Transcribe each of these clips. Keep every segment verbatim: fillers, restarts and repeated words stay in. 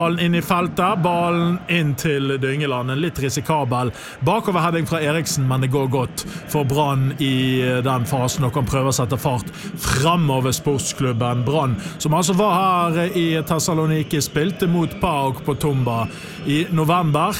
Ballen inn i feltet, ballen inn til Dyngeland, en litt risikabel bakoverheading fra Eriksen, men det går godt for Brann i den fasen og kan prøve å sette fart fremover sportsklubben Brann, som altså var her i Thessaloniki, spilte mot PAOK på Tumba i november.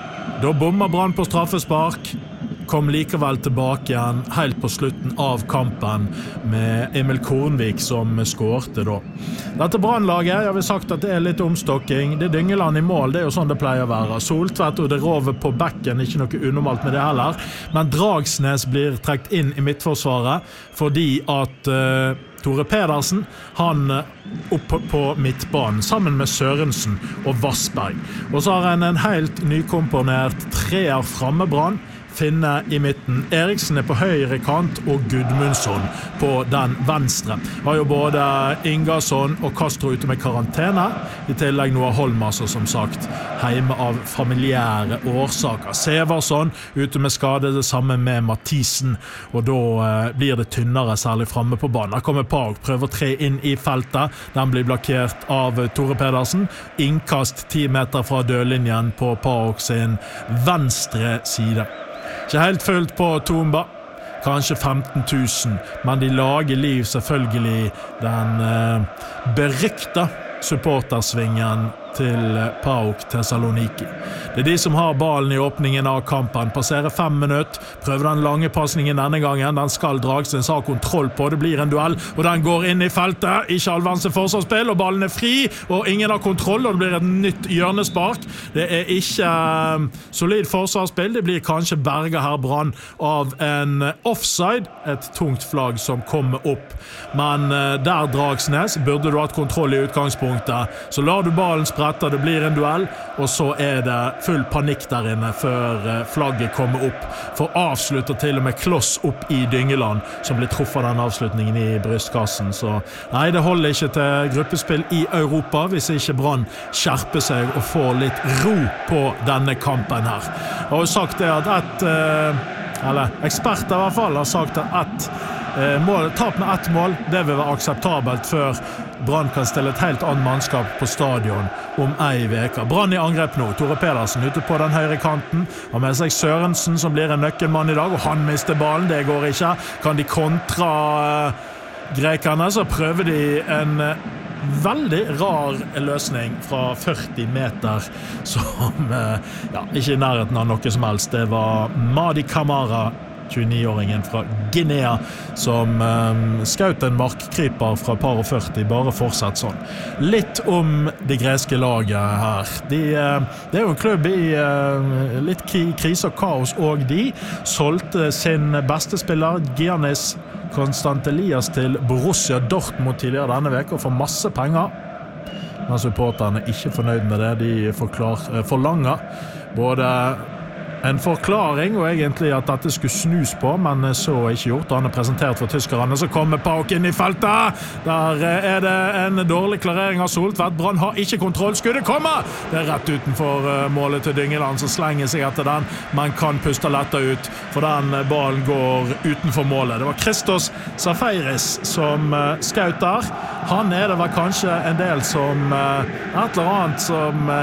Da bommer Brann på straffespark, kom likevel tilbake igjen helt på slutten av kampen med Emil Kornvik som skårte da. Dette Brannlaget, jeg har sagt at det er litt omstokking, det er Dyngeland i mål, det er jo sånn det pleier å være. Soltvedt og det rover på bekken, ikke noe unormalt med det heller, men Dragsnes blir trekt inn i midtforsvaret fordi at uh, Tore Pedersen, han opp på midtbanen sammen med Sørensen og Vassberg. Og så har han en helt nykomponert treer framme Brann, Finne i midten. Eriksen er på høyre kant og Gudmundsson på den venstre. Har jo både Ingarsson og Castro ute med karantene, i tillegg Noah Holmaser som sagt hjemme av familiære årsaker. Seversson ute med skade, det samme med Mathisen, og da eh, blir det tynnere særlig framme på banen. Her kommer PAOK, prøver å tre inn i feltet, den blir blokkert av Tore Pedersen. Innkast ti meter fra dødlinjen på PAOK sin venstre side. Ikke helt fullt på Tumba, kanskje femten tusen, men de lager liv selvfølgelig den eh, berykta supportersvingen til PAOK Thessaloniki. Det er de som har ballen i åpningen av kampen, passerer fem minutter, prøver den lange passningen denne gangen, den skal Dragsnes ha kontroll på, det blir en duell, og den går inn i feltet, ikke allvanse forsvarsspill, og ballen er fri, og ingen har kontroll, og det blir et nytt hjørnespark. Det er ikke um, solid forsvarsspill, det blir kanskje berget her Brann av en offside, et tungt flagg som kommer opp, men uh, der Dragsnes burde du hatt kontroll i utgangspunktet, så lar du ballen sprette, det blir en duell, og så er det full panikk der inne før flagget kommer opp, for avslutter til og med kloss opp i Dyngeland, som blir truffet den avslutningen i brystkassen. Så nei, det holder ikke til gruppespill i Europa, hvis ikke Brann skjerper seg og får litt ro på denne kampen her. Jeg har jo sagt det at et, eller eksperter i hvert fall, har sagt at et mål, tap med ett mål, det vil være akseptabelt før Brann kan stille et helt annet mannskap på stadion om ei veka. Brann i angrep nå, Tore Pedersen ute på den høyre kanten, og med seg Sørensen som blir en nøkkelmann i dag, og han mister ballen, det går ikke. Kan de kontra uh, grekerne, så prøver de en uh, veldig rar løsning fra førti meter, som uh, ja, ikke i nærheten av noe som helst. Det var Madi Kamara, tjueni-åringen fra Guinea, som um, skaut en markkryper fra par og førti, bare fortsatt sånn. Litt om det greske laget her. De, uh, det er jo en klubb i uh, litt krise og kaos, og de solgte sin beste spiller, Giannis Konstantelias, til Borussia Dortmund tidligere denne veka for masse penger. Men supporterne er ikke fornøyd med det. De forklar, uh, forlanger både en forklaring, og egentlig at dette skulle snus på, men så ikke gjort. Han er presentert for tyskerne, så kommer PAOK inn i feltet. Der er det en dårlig klarering av Soltvedt. Brann har ikke kontroll. Skuddet kommer! Det er rett utenfor målet til Dyngeland, som slenger seg etter den, men kan puste lettere ut, for den ballen går utenfor målet. Det var Christos Safeiris som skaut der. Han er det vel kanskje en del som et eller annet som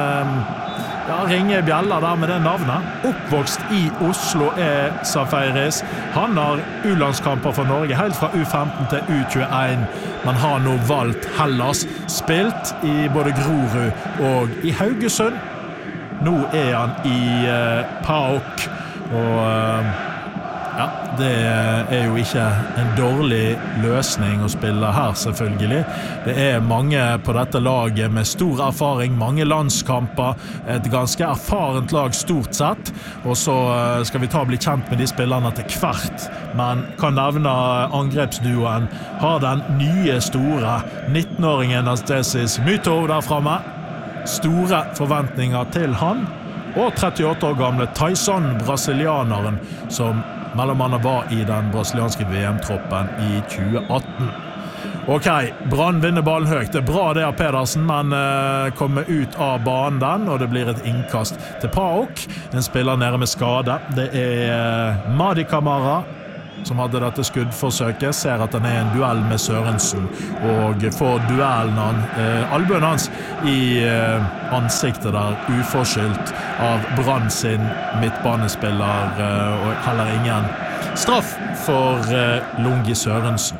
ja, ringer bjeller der med det navnet. Oppvokst i Oslo er Safeiris. Han har U-landskamper for Norge helt fra U femten til U tjueen, men har nå valgt Hellas, spilt i både Grorud og i Haugesund. Nå er han i uh, PAOK, og uh, ja, det er jo ikke en dårlig løsning å spille her selvfølgelig. Det er mange på dette laget med stor erfaring, mange landskamper, et ganske erfarent lag stort sett, og så skal vi ta og bli kjent med de spillerne til hvert, men kan nevne angrepsduoen, har den nye store nittenåringen Astesis Mytov der fremme, store forventninger til han, og trettiåtte år gamle Tyson, brasilianeren, som mellom annet var i den brasilianske V M-troppen i tjue atten. Ok, Brann vinner ballen høyt. Det er bra det av Pedersen, men uh, kommer ut av banen den, og det blir et innkast til PAOK. En spiller nede med skade. Det er uh, Madi Kamara, som hadde dette skuddforsøket, ser at han er en duell med Sørensen, og får duellen han, eh, albuen hans i eh, ansiktet der, uforskyldt av Brann sin midtbanespiller, eh, og heller ingen straff for eh, Lungi Sørensen.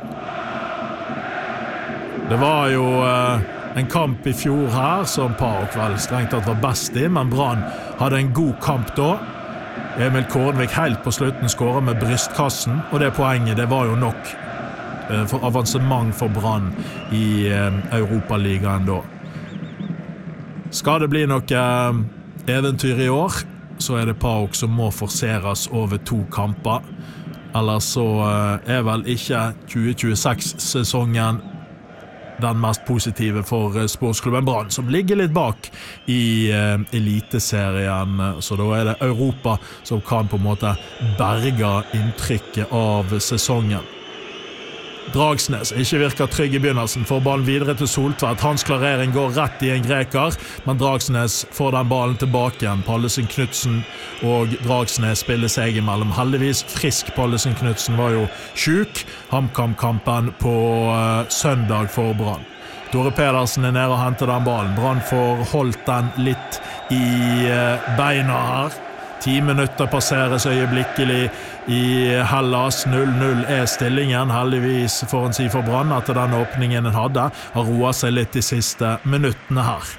Det var jo eh, en kamp i fjor her som PAOK vel strengt tatt var best i, men Brann hadde en god kamp da. Emil Kornvik helt på slutten skåret med brystkassen, og det poenget det var jo nok eh, for avansement for Brann i eh, Europaligaen da. Skal det bli noe eh, eventyr i år, så er det PAOK som må forseres over to kamper. Ellers så eh, er vel ikke tjue tjueseks-sesongen den mest positive for sportsklubben Brann, som ligger litt bak i eh, eliteserien, så da er det Europa som kan på en måte berge inntrykket av sesongen. Dragsnes ikke virker trygg i begynnelsen, får ballen videre til Soltvedt. Hans klarering går rett i en greker, men Dragsnes får den ballen tilbake igjen. Pallesen Knudsen og Dragsnes spiller seg imellom. Heldigvis frisk. Pallesen Knudsen var jo syk. HamKam-kampen på uh, søndag for Brann. Dore Pedersen er nede og henter den ballen. Brann får holdt den litt i uh, beina her. Ti minutter passeres øyeblikkelig i Hellas. null null er stillingen. Heldigvis får en si for Brann etter den åpningen en hadde. Har roet seg litt de siste minuttene her.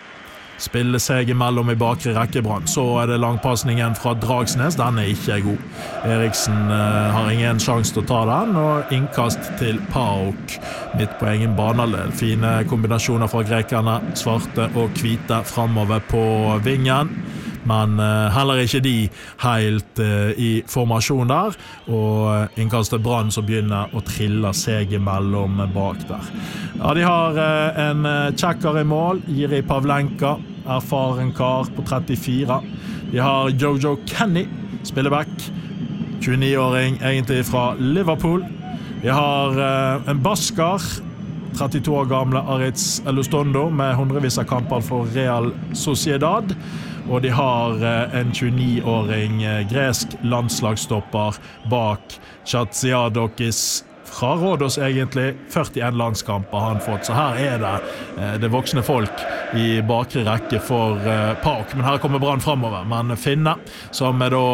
Spiller seg imellom i bakre rekke Brann. Så er det langpassningen fra Dragsnes. Den er ikke god. Eriksen uh, har ingen sjans til å ta den, og innkast til PAOK midt på egen banalel. Fine kombinasjoner fra grekerne, svarte og hvite fremover på vingen. Men uh, heller ikke de helt uh, i formasjon der, og uh, innkastet Brann som begynner å trille seg imellom bak der. Ja, de har uh, en uh, tjekker i mål, Jiri Pavlenka, erfaren kar på trettifire. De har Jojo Kenny, spilleback, tjueni-åring egentlig fra Liverpool. De har uh, en basker, trettito år gamle Aritz Elustondo, med hundrevis av kamper for Real Sociedad. Og de har en tjueni-åring gresk landslagsstopper bak Chatsiadokis fra Rådos egentlig. førtien landskamper har han fått, så her er det det voksne folk i bakre rekke for PAOK. Men her kommer Brann fremover, men Finne, som er da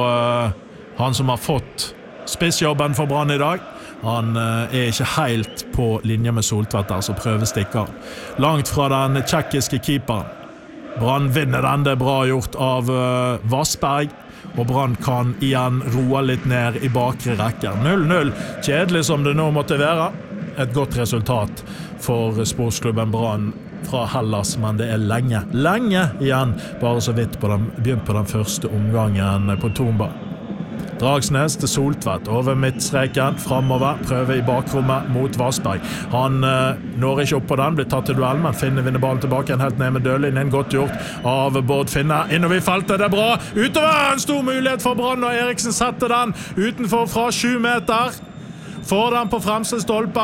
han som har fått spissjobben for Brann i dag, han er ikke helt på linje med Soltvedt der, så prøvestikker han. Langt fra den tjekkiske keeperen. Brann vinner den, det er bra gjort av uh, Vassberg, og Brann kan igjen roe litt ned i bakre rekker. null null, kjedelig som det nå måtte være. Et godt resultat for sportsklubben Brann fra Hellas, men det er lenge, lenge igjen, bare så vidt på den, begynt på den første omgangen på Tomba. Dragsnes til Soltvedt, over midtstreken, fremover, prøver i bakrommet mot Vassberg. Han uh, når ikke opp på den, blir tatt til duell, men Finne vinner ballen tilbake, en helt ned med dørlinjen, godt gjort av Bård Finne. Innover i feltet, det er bra, utover, en stor mulighet for Brann, og Eriksen setter den utenfor fra sju meter. Får den på fremste stolpe.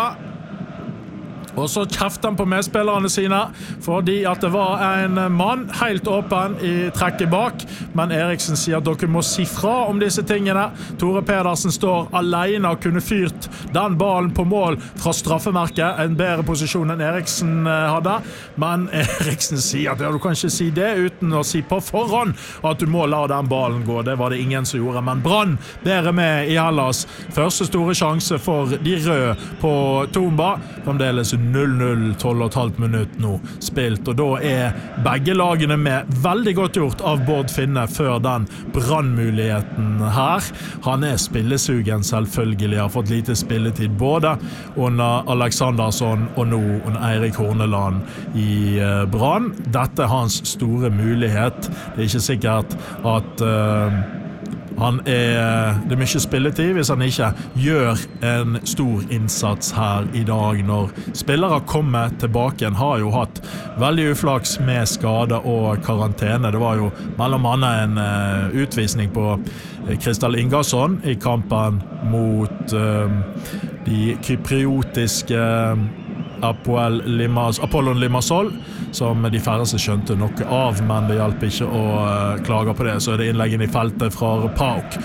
Og så kjefter han på medspillerne sine, fordi at det var en mann helt åpen i trekket bak, men Eriksen sier at dere må si fra om disse tingene. Tore Pedersen står alene og kunne fyrt den ballen på mål fra straffemerket, en bedre posisjon enn Eriksen hadde, men Eriksen sier at ja, du kan ikke si det uten å si på forhånd at du må la den ballen gå. Det var det ingen som gjorde, men Brann bedre med i Hellas. Første store sjanse for de røde på Tomba, fremdeles null null, tolv og et halvt minutt nå spilt, og da er begge lagene med. Veldig godt gjort av Bård Finne før den brannmuligheten her. Han er spillesugen selvfølgelig, har fått lite spilletid både under Alexandersson og nå under Eirik Horneland i Brann. Dette er hans store mulighet. Det er ikke sikkert at uh, Han er, det er mye spilletid hvis han ikke gjør en stor innsats her i dag når spillere kommer tilbake. Han har jo hatt veldig uflaks med skade og karantene. Det var jo mellom annet en uh, utvisning på Kristall Ingarsson i kampen mot uh, de kypriotiske uh, Apoel Limas, Apollon Limassol, som de færreste skjønte noe av, men det hjalp ikke å uh, klage på det. Så er det innleggen i feltet fra PAOK.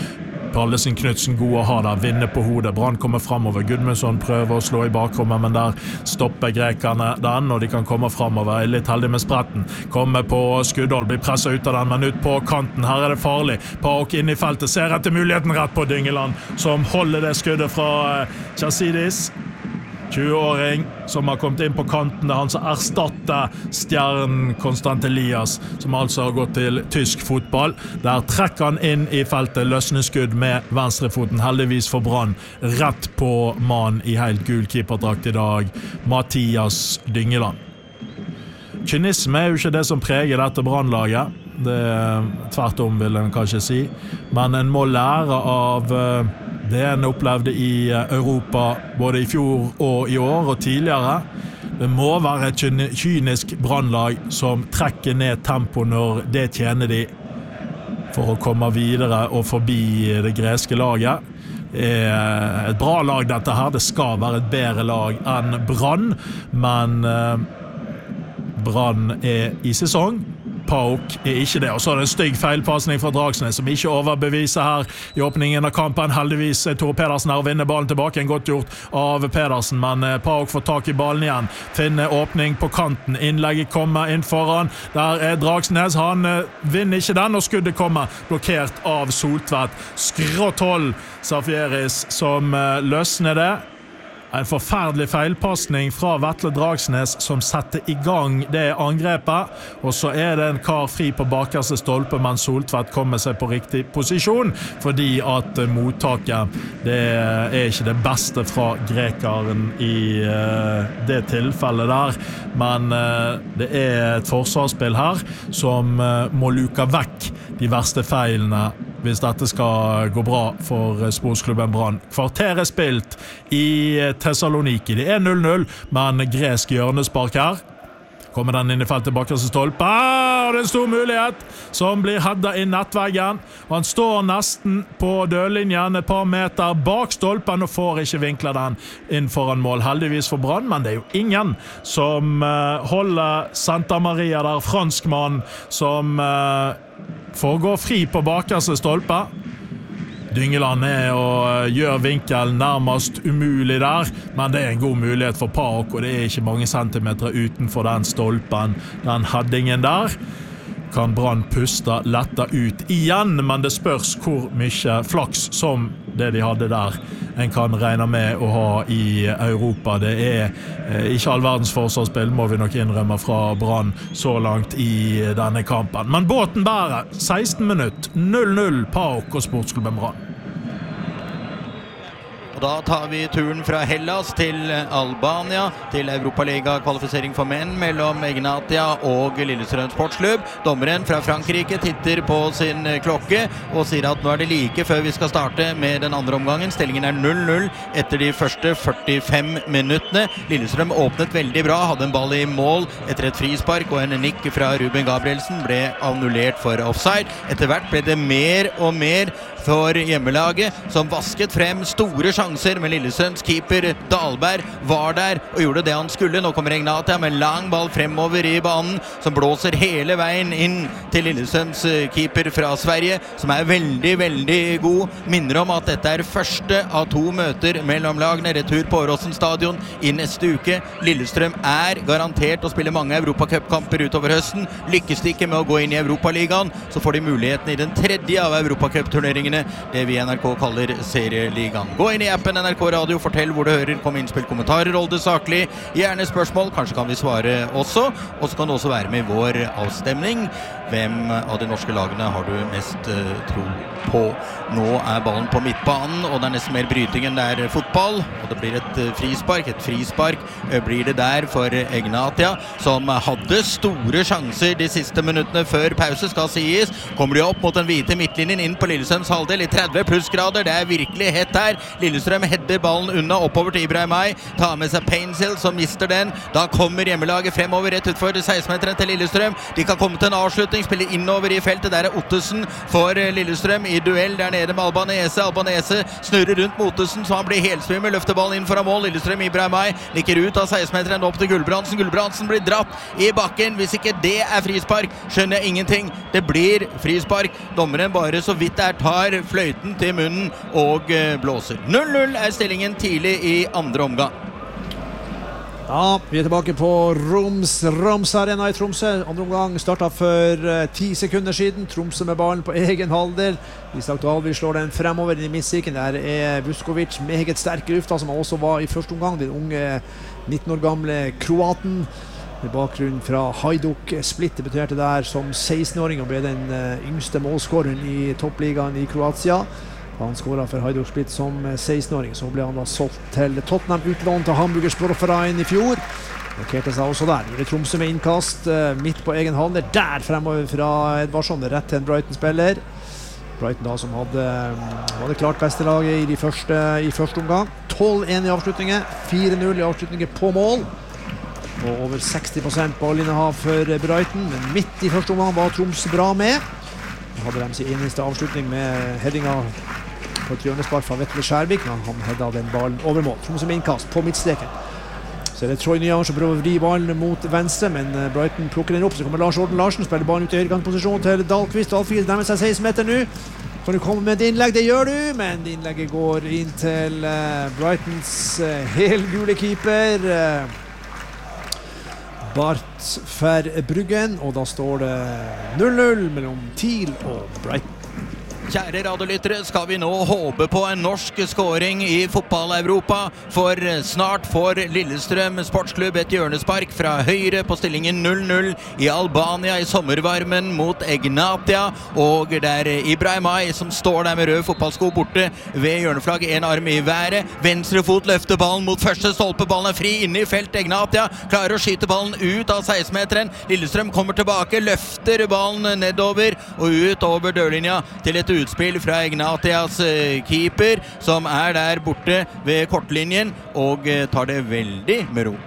Pallesen Knudsen god å ha der, vinner på hodet. Brann kommer fremover. Gudmundsson prøver å slå i bakrommet, men der stopper grekerne den, og de kan komme fremover. Litt heldig med spretten. Kommer på Skuddhold, blir presset ut av den, men ut på kanten. Her er det farlig. Pauk inn i feltet, ser etter muligheten rett på Dyngeland, som holder det skuddet fra Chasidis. tjue-åring som har kommet inn på kanten. Det er han som erstatter stjernen Konstant Elias, som altså har gått til tysk fotball. Der trekker han inn i feltet, løsneskudd med venstrefoten, heldigvis for Brann. Rett på mann i helt gul keeperdrakt i dag, Mathias Dyngeland. Kynisme er jo ikke det som preger dette Brannlaget. Det er tvert om, vil en kanskje si. Men en må lære av det en opplevde i Europa både i fjor og i år og tidligere. Det må være et kynisk Brannlag som trekker ned tempo når det tjener de for å komme videre og forbi det greske laget. Det er et bra lag dette her. Det skal være et bedre lag enn Brann, men Brann er i sesong. Pauk er ikke det, og så er det en stygg feilpassning fra Dragsnes som ikke overbeviser her i åpningen av kampen. Heldigvis Tore Pedersen her og vinner ballen tilbake, en godt gjort av Pedersen, men Pauk får tak i ballen igjen, finner åpning på kanten, innlegget kommer inn foran, der er Dragsnes, han vinner ikke den, og skuddet kommer blokkert av Soltvedt. Skrått hold Safieris som løsner det. En forferdelig feilpassning fra Vetle Dragsnes som setter i gang det angrepet, og så er det en kar fri på bakerste stolpe, men Soltvedt kommer seg på riktig posisjon, fordi at mottaket, det er ikke det beste fra grekeren i uh, det tilfellet der, men uh, det er et forsvarsspill her som uh, må luke vekk de verste feilene hvis dette skal gå bra for sportsklubben Brann. Kvarteret spilt i Thessaloniki. Det er null null, men gresk hjørnespark her. Kommer den inn i feltet bakerste stolpe. Ah, det er en stor mulighet som blir headet inn nettveggen. Han står nesten på dørlinjen et par meter bak stolpen og får ikke vinklet den inn foran mål. Heldigvis for Brann, men det er jo ingen som uh, holder Santa Maria der, franskmann som uh, får gå fri på bakerste stolpe. Dyngeland er og gjør vinkel nærmest umulig der, men det er en god mulighet for Pauk, og det er ikke mange centimeter utenfor den stolpen. Den headingen der kan Brann puste letta ut igjen, men det spørs hvor mye flaks som det de hadde der en kan regne med å ha i Europa. Det er eh, ikke all verdens forsvarsspill, må vi nok innrømme fra Brann så langt i denne kampen. Men båten bærer seksten minutter, null null Pauk og sportsklubben Brann. Da tar vi turen fra Hellas til Albania, til Europaliga-kvalifisering for menn mellom Egnatia og Lillestrøm Sportsklubb. Dommeren fra Frankrike titter på sin klokke og sier at nå er det like før vi skal starte med den andre omgangen. Stillingen er null null etter de første førtifem minuttene. Lillestrøm åpnet veldig bra, hadde en ball i mål etter et frispark, og en nikk fra Ruben Gabrielsen ble annullert for offside. Etter hvert ble det mer og mer for hjemmelaget, som vasket frem store sjanser, men Lillestrøms keeper Dahlberg var der og gjorde det han skulle. Nå kommer Egnatia med en lang ball fremover i banen, som blåser hele veien inn til Lillestrøms keeper fra Sverige, som er veldig, veldig god. Minner om at dette er første av to møter mellom lagene, retur på Åråsen stadion i neste uke. Lillestrøm er garantert å spille mange Europacup-kamper utover høsten. Lykkes de ikke med å gå inn i Europaligaen, så får de muligheten i den tredje av Europacup-turneringen, det vi i N R K kaller serieligaen. Gå inn i appen N R K Radio, fortell hvor du hører, kom innspill, kommentarer, hold det saklig, gjerne spørsmål, kanskje kan vi svare også, og så kan du også være med i vår avstemning. Hvem av de norske lagene har du mest uh, tro på? Nå er ballen på midtbanen, og det er nesten mer bryting enn det er fotball, og det blir et uh, frispark. Et frispark uh, blir det der for Egnatia, som hadde store sjanser de siste minuttene før pause, skal sies. Kommer de opp mot den hvite midtlinjen inn på Lillestrøms halvdel i tretti plussgrader, det er virkelig hett her. Lillestrøm Lillestrøm header ballen unna oppover til Ibrahimai, tar med seg Painsil som mister den. Da kommer hjemmelaget fremover rett utfor seksten-meteren til Lillestrøm. De kan komme til en avslutning, spille innover i feltet. Der er Ottesen for Lillestrøm i duell der nede med Albanese. Albanese snurrer rundt mot Ottesen, så han blir helsvimmel, løfter ballen inn foran mål. Lillestrøm, Ibrahimai liker ut av seksten-meteren opp til Gulbrandsen. Gulbrandsen blir dratt i bakken. Hvis ikke det er frispark, skjønner jeg ingenting. Det blir frispark. Dommeren bare så vidt der tar fløyten til munnen og blåser. null null er stillingen tidlig i andre omgang. Ja, vi er tilbake på Roms, Roms Arena i Tromsø. Andre omgang startet for uh, ti sekunder siden. Tromsø med ballen på egen halvdel. Isak Dahlby slår den fremover inn i midtstriken. Der er Vuskovic meget sterk i lufta, som også var i første omgang. Den unge nitten år gamle kroaten med bakgrunn fra Hajduk Split debuterte der som seksten-åring og ble den uh, yngste målskåreren i toppligaen i Kroatia. Han skåret for Hajduk Split som seksten-åring, så ble han da solgt til Tottenham, utlånt til Hamburgersporverein i fjor. Markerte seg også der. Gjorde Tromsø med innkast midt på egen halvdel. Der fremover fra Edvardsson, rett til en Brighton-spiller. Brighton da som hadde, hadde klart beste laget i, de første, i første omgang. tolv én i avslutninger, fire null i avslutninger på mål. Og over seksti prosent ballinnehav for Brighton, men midt i første omgang var Tromsø bra med. Hadde de sin eneste avslutning med headinga på et hjørnespark fra Vetle Skjærvik, men han hedda den ballen over mål. Tromsø med innkast på midtstreken. Så er det Troy Nyhavn som prøver å vri ballen mot venstre, men Brighton plukker den opp. Så kommer Lars Orden Larsen, spiller ballen ut i høyrekantposisjon til Dahlqvist. Dahlqvist nærmer seg seksten meter nå. Kan du komme med et innlegg? Det gjør du, men innlegget går inn til Brightons helgule keeper Bart Verbruggen, og da står det null null mellom TIL og Brighton. Kjære radiolyttere, skal vi nå håpe på en norsk scoring i fotball-Europa, for snart får Lillestrøm Sportsklubb et hjørnespark fra høyre på stillingen null null i Albania i sommervarmen mot Egnatia, og det er Ibrahimai som står der med rød fotballsko borte ved hjørneflagg, en arm i været, venstre fot løfter ballen mot første stolpe, ballen er fri inne i felt, Egnatia klarer å skyte ballen ut av seksten-meteren, Lillestrøm kommer tilbake, løfter ballen nedover og ut over dørlinja til et utspill fra Ignatias keeper, som er der borte ved kortlinjen og tar det veldig med ro.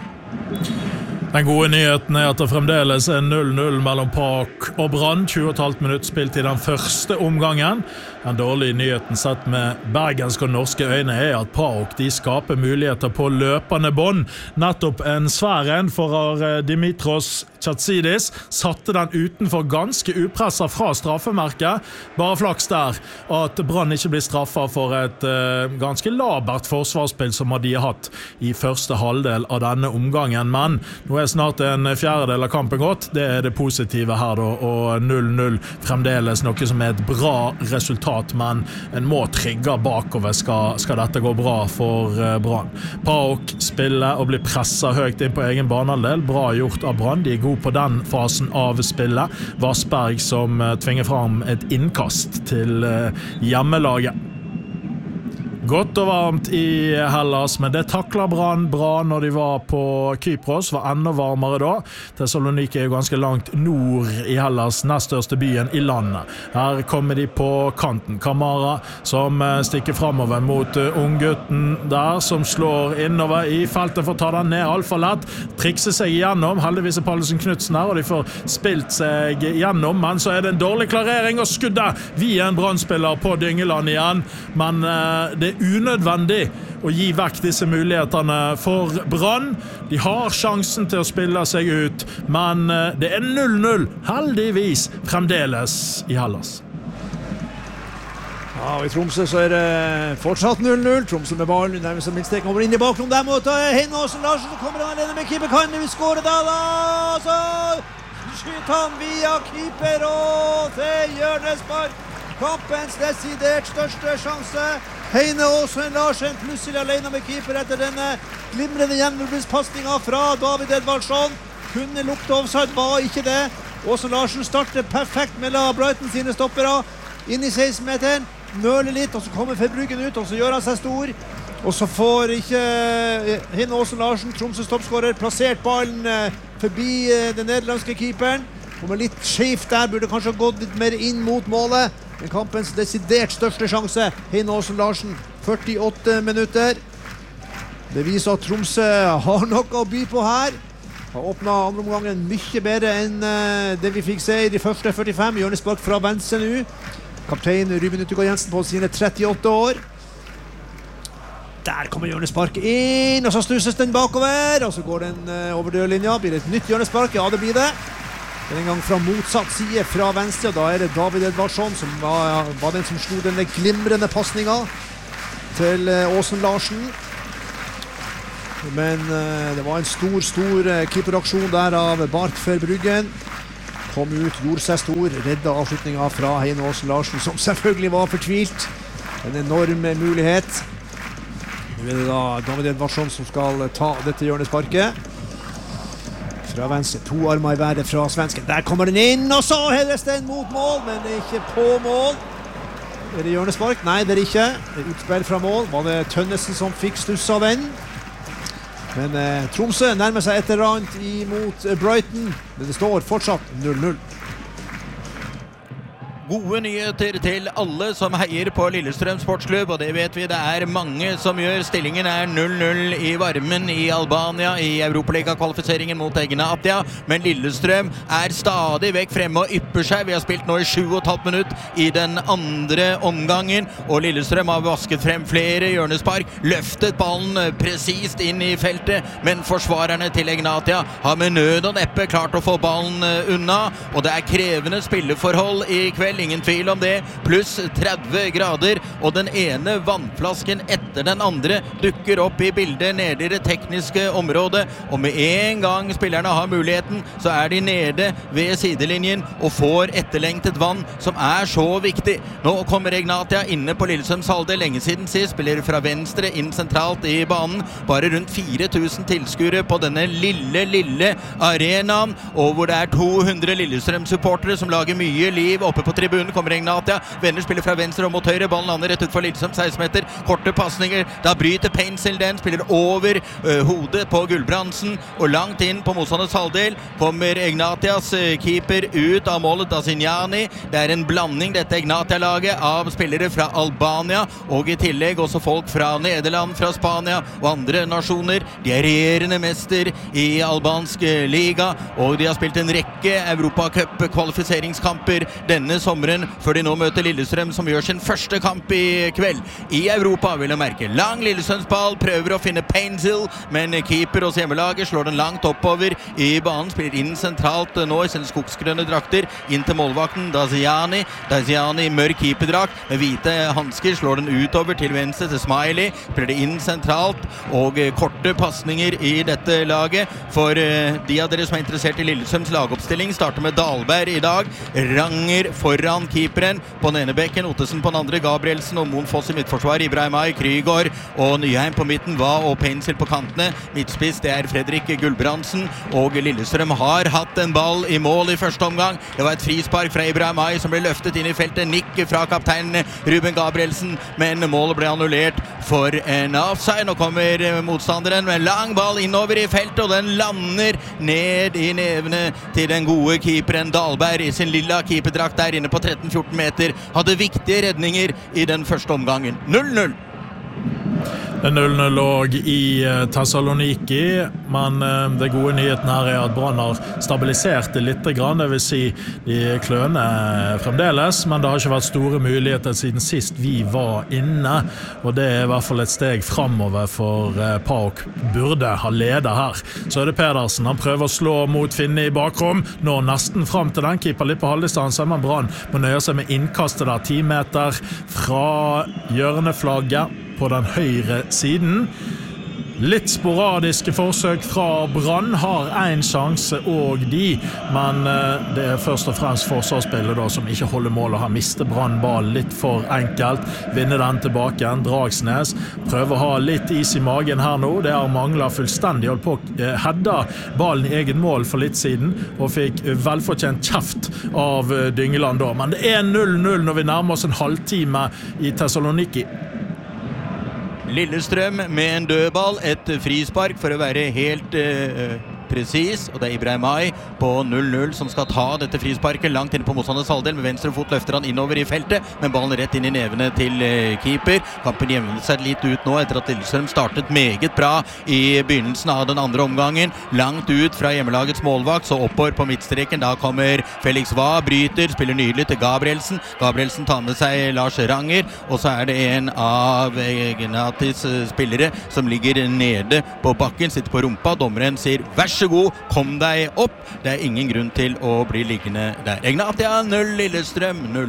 Den gode nyheten er at det fremdeles er null null mellom PAOK og Brann, tjue og et halvt minutt spilt i den første omgangen. Den dårlige nyheten sett med bergenske og norske øyne er at PAOK de skaper muligheter på løpende bånd. Nettopp en svær en for Dimitros Chatsidis satte den utenfor ganske upresset fra straffemerket. Bare flaks der at Brann ikke blir straffet for et uh, ganske labert forsvarsspill som de har hatt i første halvdel av denne omgangen. Men nå er snart en fjerdedel av kampen gått. Det er det positive her da, og null null fremdeles noe som er et bra resultat, men en må trygge bakover skal, skal dette gå bra for uh, Brann. PAOK spiller og blir presset høyt inn på egen banehalvdel. Bra gjort av Brann. De er gode på den fasen av spillet. Vassberg som uh, tvinger fram et innkast til uh, hjemmelaget. Godt og varmt i Hellas, men det takler Brann bra når de var på Kypros, var enda varmere da. Thessaloniki er jo ganske langt nord i Hellas, nest største byen i landet. Her kommer de på kanten. Kamara som stikker fremover mot unggutten der, som slår innover i feltet for å ta den ned alt for lett. Trikser seg igjennom, heldigvis er Pallesen Knudsen her, og de får spilt seg igjennom, men så er det en dårlig klarering og skuddet via en Brann-spiller på Dyngeland igjen, men uh, det unødvendig å gi vekk disse mulighetene for Brann. De har sjansen til å spille seg ut, men det er null null, heldigvis, fremdeles i Hellas. Ja, og i Tromsø så er det fortsatt null null. Tromsø med ballen, nærmest som midtstreken over inn i bakgrunnen der mot Heinåsen Larsen, så kommer han alene med keeper. Kan vi skåre da, da? Så skyter han via keeper og til hjørnespark. Kampens desidert største sjanse. Heine Åsen Larsen plutselig alene med keeper etter denne glimrende gjennombrudspasningen fra David Edvardsson. Kunne lukte offside, var ikke det. Åsen Larsen starter perfekt mellom Brighton sine stoppere inn i seksten-meteren, nøler litt, og så kommer Verbruggen ut, og så gjør han seg stor. Og så får ikke Heine Åsen Larsen, Tromsøs toppskårer, plassert ballen forbi den nederlandske keeperen. Kommer litt skjevt der, burde kanskje gått litt mer inn mot målet. Men kampens desidert største sjanse, Heine Åsen Larsen førtiåtte minutter. Det viser at Tromsø har noe å by på her. Har åpnet andre omgangen mye bedre enn det vi fikk se i de første førtifem. Hjørnespark fra venstre nå. Kaptein Ruben Utegård Jensen på sine trettiåtte år. Der kommer hjørnespark inn, og så snuses den bakover, og så går den over dørlinja. Blir det et nytt hjørnespark? Ja, det blir det. Den gang fra motsatt side, fra venstre, og da er det David Edvardsson som var, var den som slo denne glimrende passningen til Åsen Larsen. Men uh, det var en stor, stor uh, keeperaksjon der av Bart Verbruggen. Kom ut, gjorde seg stor, redda avslutningen fra Heine Åsen Larsen, som selvfølgelig var fortvilt. En enorm mulighet. Nå er det da David Edvardsson som skal ta dette hjørnesparket. Fra venstre, to armer i været fra svensken. Der kommer den inn, og så hedes den mot mål, men det er ikke på mål. Er det hjørnespark? Nei, det er ikke. Det er utspill fra mål. Var det Tønnesen som fikk stussa den? Men eh, Tromsø nærmer seg et eller annet imot eh, Brighton, men det står fortsatt null null. Gode nyheter til alle som heier på Lillestrøm Sportsklubb, og det vet vi det er mange som gjør. Stillingen er null null i varmen i Albania i Europaliga-kvalifiseringen mot Egnatia, men Lillestrøm er stadig vekk fremme og ypper seg. Vi har spilt nå i sju og et halvt minutt i den andre omgangen, og Lillestrøm har vasket frem flere hjørnespark, løftet ballen presist inn i feltet, men forsvarerne til Egnatia har med nød og neppe klart å få ballen unna, og det er krevende spilleforhold i kveld. Ingen tvil om det, pluss tretti grader, og den ene vannflasken etter den andre dukker opp i bildet nede i det tekniske området, og med en gang spillerne har muligheten, så er de nede ved sidelinjen og får etterlengtet vann, som er så viktig. Nå kommer Egnatia inne på Lillestrøms halvdel, lenge siden sist, spiller fra venstre inn sentralt i banen, bare rundt fire tusen tilskuere på denne lille, lille arenaen, og hvor det er to hundre Lillestrøm-supportere som lager mye liv oppe på tribunen. Kommer Egnatia, venner spiller fra venstre og mot høyre, ballen lander rett ut for Lillestrøm, seksten meter, korte passninger, da bryter Pencil den, spiller over uh, hodet på Gulbrandsen, og langt inn på motstanders halvdel kommer Egnatias uh, keeper ut av målet, Dasignani. Det er en blanding, dette Egnatia-laget, av spillere fra Albania, og i tillegg også folk fra Nederland, fra Spania og andre nasjoner. De er regjerende mester i albansk uh, liga, og de har spilt en rekke Europacup-kvalifiseringskamper denne sommeren, før de nå møter Lillestrøm, som gjør sin første kamp i kveld. I Europa, vil jeg merke. Lang Lillestrømsball, prøver å finne Pencil, men keeper hos hjemmelaget slår den langt oppover i banen, spiller inn sentralt nå i sine skogsgrønne drakter, inn til målvakten Daziani. Daziani, mørk keeperdrakt, med hvite handsker, slår den utover til venstre til Smiley, spiller det inn sentralt, og korte passninger i dette laget. For de av dere som er interessert i Lillestrøms lagoppstilling, starter med Dahlberg i dag, Ranger foran keeperen på den ene bekken, Ottesen på den andre, Gabrielsen og Moen Foss i midtforsvar, Ibrahimai, Krygård og Nyheim på midten, Va og Pencil på kantene. Midtspiss, det er Fredrik Gulbrandsen, og Lillestrøm har hatt en ball i mål i første omgang. Det var et frispark fra Ibrahimai som ble løftet inn i feltet, nikk fra kapteinen Ruben Gabrielsen, men målet ble annullert for en offside. Nå kommer motstanderen med en lang ball innover i feltet, og den lander ned i nevene til den gode keeperen Dahlberg i sin lilla keeperdrakt der inne på tretten fjorten meter, hadde viktige redninger i den første omgangen. null null. null null låg i Thessaloniki, men det gode nyheten her er at Brann har stabilisert det litt grann, det vil si de kløner fremdeles, men det har ikke vært store muligheter siden sist vi var inne, og det er i hvert fall et steg fremover for Pauk burde ha ledet her. Så er det Pedersen, han prøver å slå mot Finne i bakrom, nå nesten frem til den, keeper litt på halvdistanse, men Brann må nøye seg med innkastet der, ti meter fra hjørneflagget på den høyre siden. Litt sporadiske forsøk fra Brann, har en sjanse og de, men det er først og fremst forsvarsspillet da, som ikke holder mål og har mistet Brann ball litt for enkelt, vinner den tilbake igjen. Dragsnes prøver å ha litt is i magen her nå, det har manglet fullstendig, holdt på å hedde ballen i egen mål for litt siden, og fikk velfortjent kjeft av Dyngeland da, men det er null null når vi nærmer oss en halvtime i Thessaloniki. Lillestrøm med en dødball, et frispark for å være helt uh, precis, og det er Ibrahimai på null null som skal ta dette frisparket langt inne på motstanders halvdel. Med venstre fot løfter han innover i feltet, men ballen rett inn i nevene til keeper. Kampen jevnet seg litt ut nå etter at Lillestrøm startet meget bra i begynnelsen av den andre omgangen. Langt ut fra hjemmelagets målvakt, så oppover på midtstreken. Da kommer Felix Vae, bryter, spiller nydelig til Gabrielsen. Gabrielsen tar med seg Lars Ranger, og så er det en av Ignatis spillere som ligger nede på bakken, sitter på rumpa. Dommeren sier, vær så god, kom deg opp. Det er ingen grunn til å bli liggende der. Ignatia null, Lillestrøm null.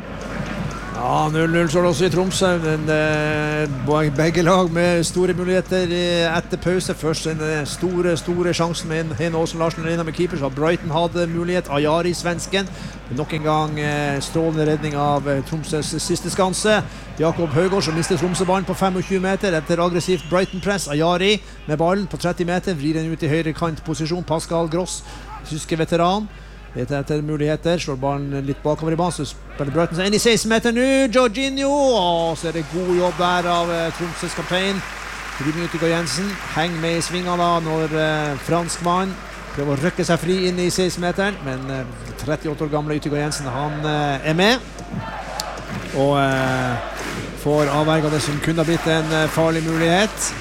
Ja, null null står det også i Tromsø, men eh, begge lag med store muligheter etter pause. Først den store, store sjansen med Hein Aasen Larsen inne med keeper, så har Brighton hadde mulighet. Ajari, svensken. Nok en gang eh, strålende redning av eh, Tromsøs siste skanse. Jakob Høgård som mister Tromsø-ballen på tjuefem meter etter aggressivt Brighton-press. Ajari med ballen på tretti meter, vrir den ut i høyre kant-posisjon. Pascal Gross, tyske veteran. Etter, etter muligheter, slår ballen litt bakover i banen, så spiller Brighton seg inn i seksten meter nå, Jorginho, og så er det god jobb der av uh, Tromsøs kaptein, Ruben Utegård Jensen, heng med i svingene da, når uh, franskmann prøver å røkke seg fri inn i seksten meteren, men uh, trettiåtte år gamle Utegård Jensen, han uh, er med, og uh, får avverget det som kunne ha blitt en uh, farlig mulighet.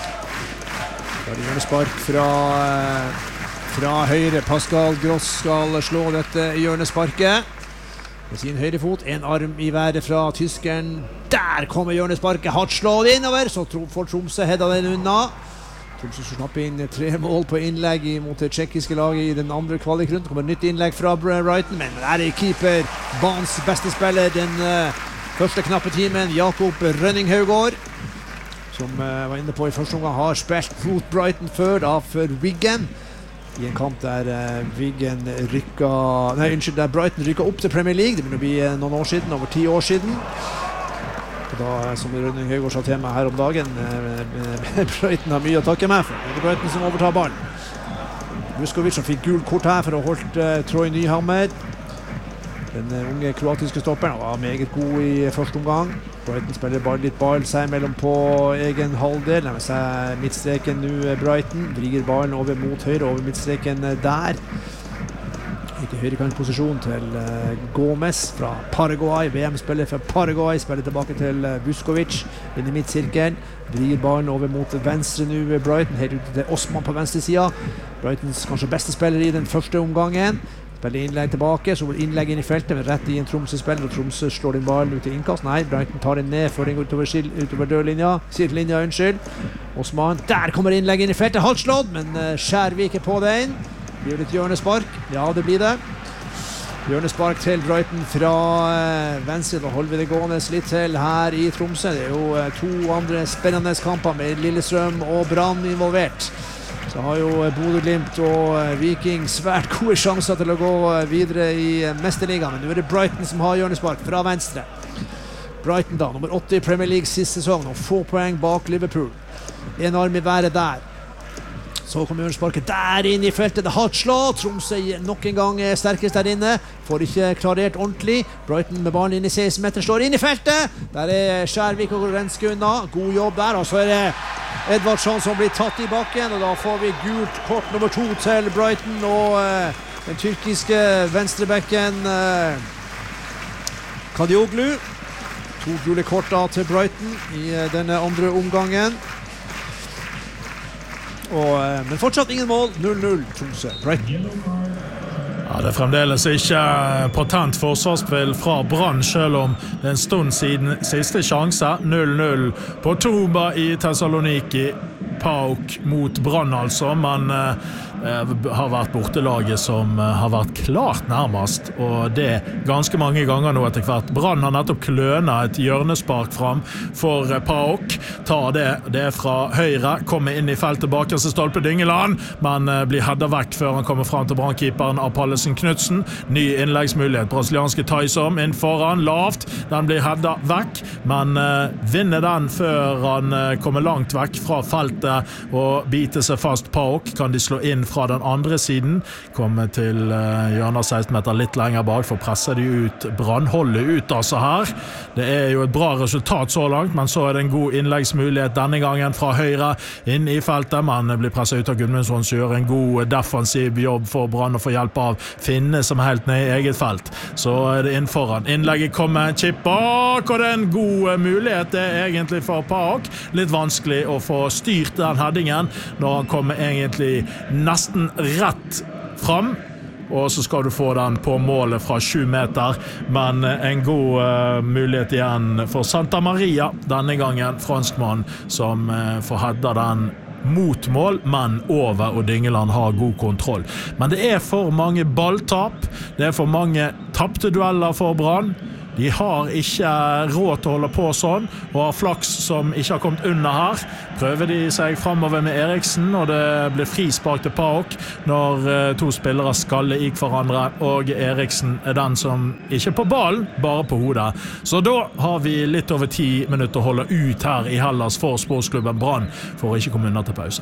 Da er det hjørnespark fra... Uh, Fra høyre, Pascal Gross skal slå dette hjørnesparket med sin høyre fot, en arm i været fra tyskeren. Der kommer hjørnesparket, hardt slået innover, så får Tromsø hedda den unna. Tromsø skal snappe inn tre mål på innlegg mot det tjekkiske laget i den andre kvalikrunden. Det kommer nytt innlegg fra Brighton, men der er keeper, banens beste spiller den uh, første knappe timen, Jakob Rønning-Haugård, som uh, var inne på i første omgang, har spilt mot Brighton før, da for Wigan. I en kamp der uh, Wigan rykka, nei, unnskyld, der Brighton rykka opp til Premier League. Det begynner å bli uh, noen år siden, over ti år siden. Og da, som Rønning Høgård sa til meg her om dagen, uh, Brighton har mye å takke meg for. Det er Brighton som overtar ballen. Vuskovic som fikk gul kort her for å holde uh, Troy Nyhammer. Den uh, unge kroatiske stopperen var meget god i første omgang. Brighton spiller bare litt ball seg mellom på egen halvdel. Nærmer seg midtstreken nå Brighton. Vriger ballen over mot høyre, over midtstreken der. Litt i høyrekantposisjon til uh, Gomez fra Paraguay. V M-spiller fra Paraguay. Spiller tilbake til uh, Vuskovic inn i midtsirkelen. Vriger ballen over mot venstre nå Brighton. Helt ut til Osman på venstre siden. Brightons kanskje beste spiller i den første omgangen. Spiller innlegg tilbake, så går innlegg inn i feltet, men rett i en Tromsø-spiller, og Tromsø slår den ballen ut i innkast. Nei, Brighton tar den ned før den går utover, utover dørlinja. Sidelinja, unnskyld. Osman, der kommer innlegg inn i feltet, halvt slått, men uh, Skjærvik er på den. Det gjør litt hjørnespark. Ja, det blir det. Hjørnespark til Brighton fra uh, venstre, da holder vi det gående litt til her i Tromsø. Det er jo uh, to andre spennende kamper med Lillestrøm og Brann involvert. Så har jo Bodø Glimt og Viking svært gode sjanser til å gå videre i Mesterligaen. Men nå er det Brighton som har hjørnespark fra venstre. Brighton da, nummer åtte i Premier League siste sesong, og få poeng bak Liverpool. En arm i været der. Så kommer hjørnesparket der inn i feltet, det er hardt slått. Tromsø nok en gang er sterkest der inne. Får ikke klarert ordentlig. Brighton med ballen inn i seksten meter, slår inn i feltet. Der er Skjærvik og rensker unna. God jobb der, og så er det Edvardsson som blir tatt i bakken, og da får vi gult kort nummer to til Brighton, og uh, den tyrkiske venstrebekken uh, Kadioglu. To gule kort da til Brighton i uh, denne andre omgangen. Og, uh, men fortsatt ingen mål, null null Tromsø, Brighton. Ja, det er fremdeles ikke patent forsvarsspill fra Brann, selv om det er en stund siden siste sjanse. null null på Toba i Thessaloniki. Pauk mot Brann altså, men eh, har vært bortelaget som eh, har vært klart nærmest, og det ganske mange ganger nå etter hvert. Brann har nettopp kløna et hjørnespark fram for eh, Pauk. Tar det, det er fra høyre, kommer inn i feltet bakerste stolpe Dyngeland, men eh, blir heddet vekk før han kommer frem til brannkeeperen av Pallesen Knudsen. Ny innleggsmulighet, brasilianske Taisom inn foran, lavt. Den blir heddet vekk, men eh, vinner den før han eh, kommer langt vekk fra feltet og biter seg fast. Pauk kan de slå inn fra den andre siden, komme til uh, hjørnet seksten meter litt lenger bak, for presser de ut brannholdet ut altså her. Det er jo et bra resultat så langt, men så er det en god innleggsmulighet denne gangen fra høyre inn i feltet, men blir presset ut av Gudmundsson, som gjør en god defensiv jobb for Brann og får hjelp av Finne som er helt ned i eget felt. Så er det inn foran. Innlegget kommer en chip bak, og det er en god mulighet det er egentlig for Paok. Litt vanskelig å få styrt den headingen når han kommer egentlig nesten rett fram, og så skal du få den på målet fra sju meter, men en god uh, mulighet igjen for Santa Maria denne gangen, franskmann som uh, får hedda den mot mål, men over, og Dyngeland har god kontroll. Men det er for mange balltap, det er for mange tapte dueller for Brann. De har ikke råd til å holde på sånn, og har flaks som ikke har kommet under her. Prøver de seg fremover med Eriksen, og det blir frispark til Paok når to spillere skaller i hverandre, og Eriksen er den som ikke er på ballen, bare på hodet. Så da har vi litt over ti minutter å holde ut her i Hellas for sportsklubben Brann, for å ikke komme under til pause.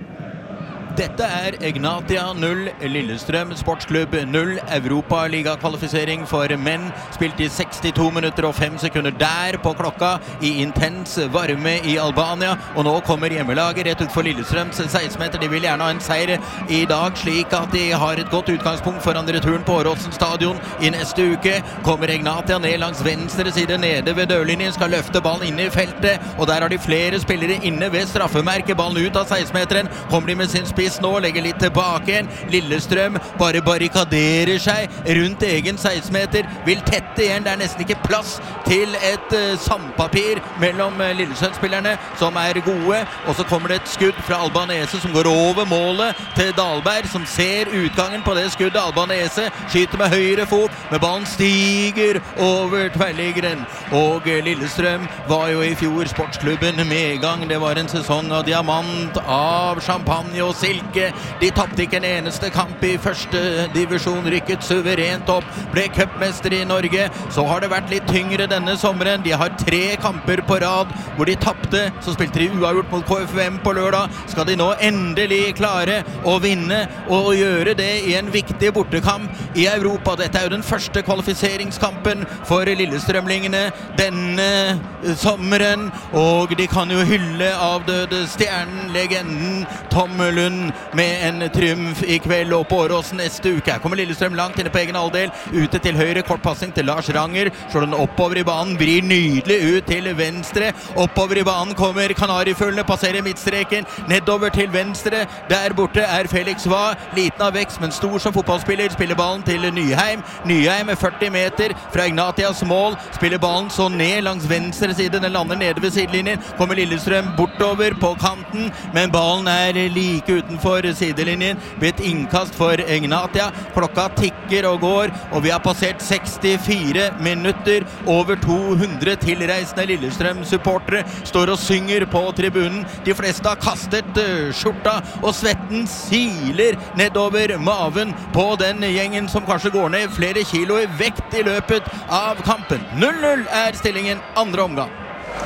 Dette er Egnatia null, Lillestrøm sportsklubb null, Europa-liga-kvalifisering for menn, spilt i sekstito minutter og fem sekunder der på klokka i intens varme i Albania, og nå kommer hjemmelaget rett ut for Lillestrøms seksten meter. De vil gjerne ha en seier i dag, slik at de har et godt utgangspunkt foran returen på Åråsen stadion i neste uke. Kommer Egnatia ned langs venstre side, nede ved dørlinjen, skal løfte ballen inn i feltet, og der har de flere spillere inne ved straffemerket, ballen ut av seksten meteren, kommer de med sin spill nå, legger litt tilbake igjen. Lillestrøm bare barrikaderer seg rundt egen seksten meter, vil tette igjen, det er nesten ikke plass til et uh, sandpapir mellom uh, Lillestrøm-spillerne som er gode, og så kommer det et skudd fra Albanese som går over målet til Dahlberg, som ser utgangen på det skuddet. Albanese skyter med høyre fot, men ballen stiger over tverrliggeren, og uh, Lillestrøm var jo i fjor sportsklubben med gang. Det var en sesong av diamant, av champagne og sild. De tappte ikke en eneste kamp i første divisjon, rykket suverent opp, ble cupmester i Norge. Så har det vært litt tyngre denne sommeren. De har tre kamper på rad hvor de tappte, så spilte de uavgjort mot K F U M på lørdag. Skal de nå endelig klare å vinne og gjøre det i en viktig bortekamp i Europa? Dette er jo den første kvalifiseringskampen for Lillestrømlingene denne sommeren, og de kan jo hylle avdøde stjernen, legenden Tom Lund med en triumf i kveld og på Åråsen neste uke. Her kommer Lillestrøm langt inne på egen halvdel, ute til høyre, kortpassing til Lars Ranger, slår den oppover i banen, vrir nydelig ut til venstre, oppover i banen kommer Kanarifuglene, passerer midtstreken, nedover til venstre, der borte er Felix Hva, liten av vekst, men stor som fotballspiller, spiller ballen til Nyheim, Nyheim med førti meter fra Ignatias mål, spiller ballen så ned langs venstre side, den lander nede ved sidelinjen, kommer Lillestrøm bortover på kanten, men ballen er like uten for sidelinjen, ved et innkast for Egnatia. Klokka tikker og går, og vi har passert sekstifire minutter. Over to hundre tilreisende Lillestrøm-supportere står og synger på tribunen. De fleste har kastet skjorta, og svetten siler nedover maven på den gjengen som kanskje går ned flere kilo i vekt i løpet av kampen. null null er stillingen andre omgang.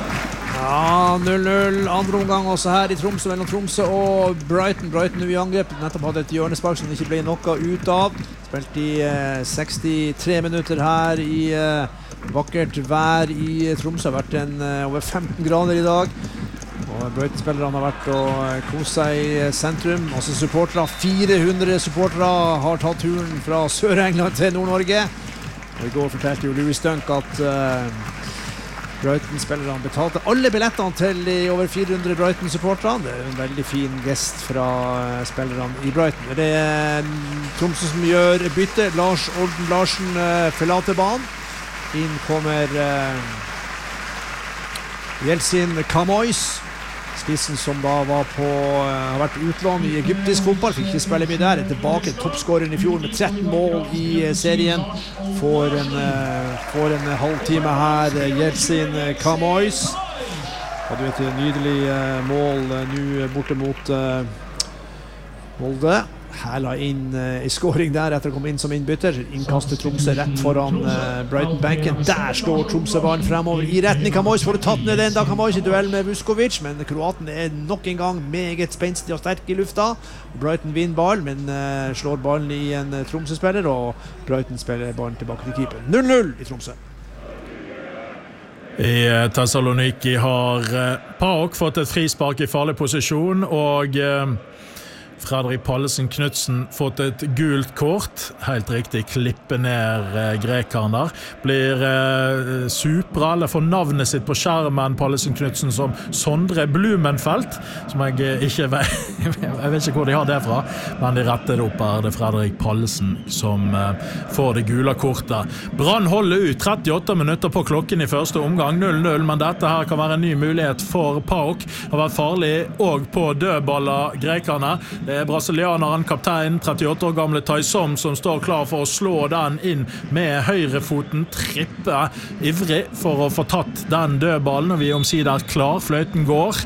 Ja, null null, andre omgang også her i Tromsø, mellom Tromsø og Brighton. Brighton nå i angrep, nettopp hadde et hjørnespark som det ikke ble noe ut av. Spilt i eh, sekstitre minutter her i eh, vakkert vær i Tromsø. Det har vært en, eh, over femten grader i dag. Og Brighton-spillerne har vært og koset seg i sentrum. Også supportere, fire hundre supportere har tatt turen fra Sør-England til Nord-Norge. Og i går fortalte jo Louis Dunk at eh, Brighton-spillerne betalte alle billettene til over fire hundre Brighton-supportere. Det er en veldig fin gest fra spillerne i Brighton. Det er Tromsø som gjør bytte. Lars Orden Larsen forlater banen. Inn kommer uh, Jelsin Kamois, spissen som da var på, uh, har vært utlån i egyptisk fotball, fikk ikke spille mye der, er tilbake, toppskåren i fjor med tretten mål i uh, serien, får en, uh, får en halvtime her, uh, Jelsin Kamois, hadde jo et nydelig uh, mål uh, nå borte mot uh, Molde. Hæla inn uh, i scoring der etter å komme inn som innbytter. Innkaster Tromsø rett foran uh, Brighton-banken. Der står Tromsø-ballen fremover i retning Kamois. Får du tatt ned den da Kamois i duell med Vuskovic, men kroaten er nok en gang meget spenstig og sterk i lufta. Brighton vinner ball, men uh, slår ballen i en uh, Tromsø-spiller, og Brighton spiller ballen tilbake til keeper. null null i Tromsø. I Thessaloniki har uh, PAOK fått et frispark i farlig posisjon, og uh, Fredrik Pallesen Knudsen fått et gult kort, helt riktig, klippe ned eh, grekeren der, blir eh, supra, eller får navnet sitt på skjermen, Pallesen Knudsen, som Sondre Blumenfeldt, som jeg eh, ikke vet, jeg vet ikke hvor de har det fra, men de rettet opp er det Fredrik Pallesen som eh, får det gule kortet. Brann holder ut trettiåtte minutter på klokken i første omgang, null null, men dette her kan være en ny mulighet for PAOK, har vært farlig, og på dødballer grekerne. Det er brasilianeren, kaptein, trettiåtte år gamle Taisom, som står klar for å slå den inn med høyrefoten, trippe ivrig for å få tatt den dødballen, og vi omsider klar, fløyten går.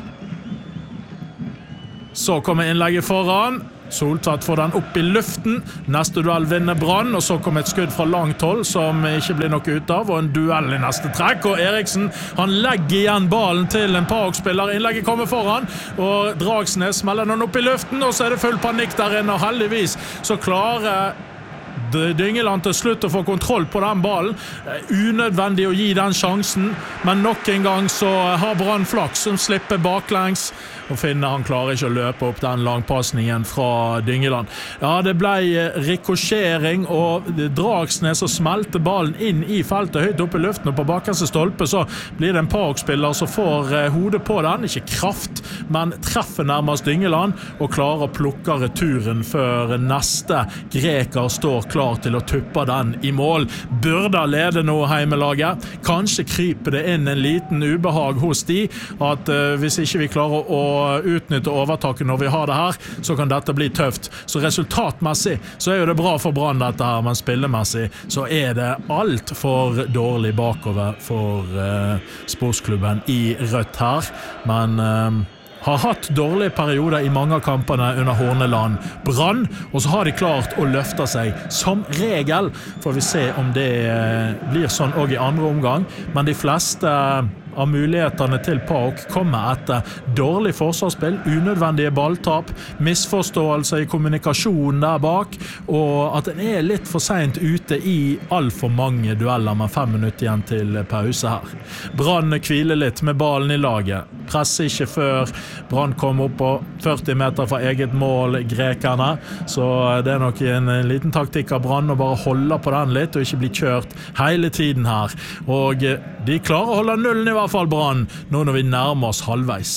Så kommer innlegget foran. Soltvedt får den opp i luften. Neste duell vinner Brann, og så kommer et skudd fra langt hold som ikke blir noe ut av, og en duell i neste trekk. Og Eriksen, han legger igjen ballen til en PAOK-spiller. Innlegget kommer foran, og Dragsnes smeller den opp i luften, og så er det full panikk der inne, og heldigvis så klarer Dyngeland til slutt å få kontroll på den ballen. Unødvendig å gi den sjansen, men nok en gang så har Brann flaks som slipper baklengs, og finner han klarer ikke å løpe opp den langpassningen fra Dyngeland. Ja, det ble rikosjering, og Dragsnes og smelte ballen inn i feltet høyt opp i luften, og på bakerste stolpe så blir det en PAOK-spiller som får hodet på den, ikke kraft, men treffer nærmest Dyngeland, og klarer å plukke returen før neste greker står klar til å tuppe den i mål. Burde lede noe heimelaget. Kanskje kryper det inn en liten ubehag hos de, at uh, hvis ikke vi klarer å utnytte overtaket når vi har det her, så kan dette bli tøft. Så resultatmessig så er jo det bra for Brann dette her, men spillemessig så er det alt for dårlig bakover for uh, sportsklubben i rødt her. Men uh, har hatt dårlige perioder i mange av kampene under Horneland Brann, og så har de klart å løfte seg som regel. Får vi se om det uh, blir sånn også i andre omgang, men de fleste uh, av mulighetene til PAOK kommer etter dårlig forsvarsspill, unødvendige balltap, misforståelse i kommunikasjonen der bak, og at den er litt for sent ute i alt for mange dueller med fem minutter igjen til pause her. Brann hviler litt med ballen i laget. Presser ikke før Brann kom opp på førti meter fra eget mål, grekerne, så det er nok en liten taktikk av Brann å bare holde på den litt, og ikke bli kjørt hele tiden her. Og de klarer å holde nullen i hvert fall Brann, nå når vi nærmer oss halvveis.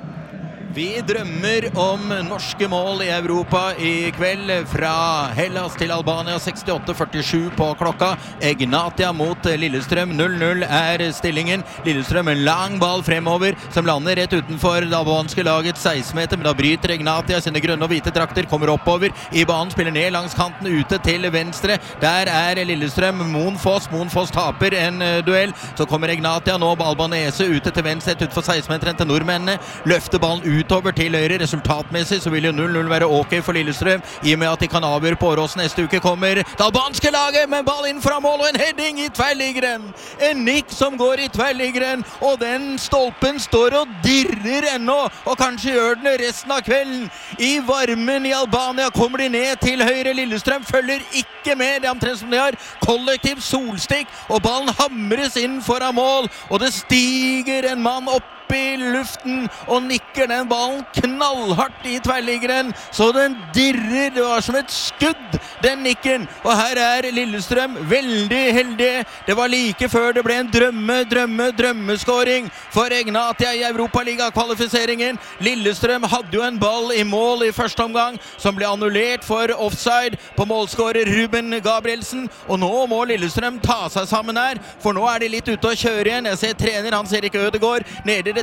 Vi drømmer om norske mål i Europa i kveld, fra Hellas til Albania, sekstiåtte førtisju på klokka. Egnatia mot Lillestrøm, null null er stillingen. Lillestrøm en lang ball fremover, som lander rett utenfor det albanske laget, seksten meter, men da bryter Egnatia sine grønne og hvite trakter, kommer oppover i banen, spiller ned langs kanten, ute til venstre. Der er Lillestrøm, Moen Foss, Moen Foss taper en uh, duell, så kommer Egnatia nå, Albanese ute til venstre, utenfor seksten meteren til nordmennene, løfter ballen ut utover til høyre. Resultatmessig så vil jo null null være ok for Lillestrøm, i og med at de kan avgjøre på Åråsen. Neste uke kommer det albanske laget med ball inn fra mål, og en heading i tverrliggeren. En nikk som går i tverrliggeren, og den stolpen står og dirrer ennå, og kanskje gjør den resten av kvelden. I varmen i Albania kommer de ned til høyre. Lillestrøm følger ikke med, det er omtrent som de har kollektiv solstikk, og ballen hamres inn foran mål, og det stiger en mann opp i luften og nikker den ballen knallhardt i tverrliggeren, så den dirrer. Det var som et skudd, den nikken, og her er Lillestrøm veldig heldig. Det var like før det ble en drømme, drømme, drømmeskåring for Egnatia i Europaliga-kvalifiseringen. Lillestrøm hadde jo en ball i mål i første omgang, som ble annullert for offside på målskårer Ruben Gabrielsen, og nå må Lillestrøm ta seg sammen her, for nå er de litt ute å kjøre igjen. Jeg ser trener Hans Erik Ødegård nede i det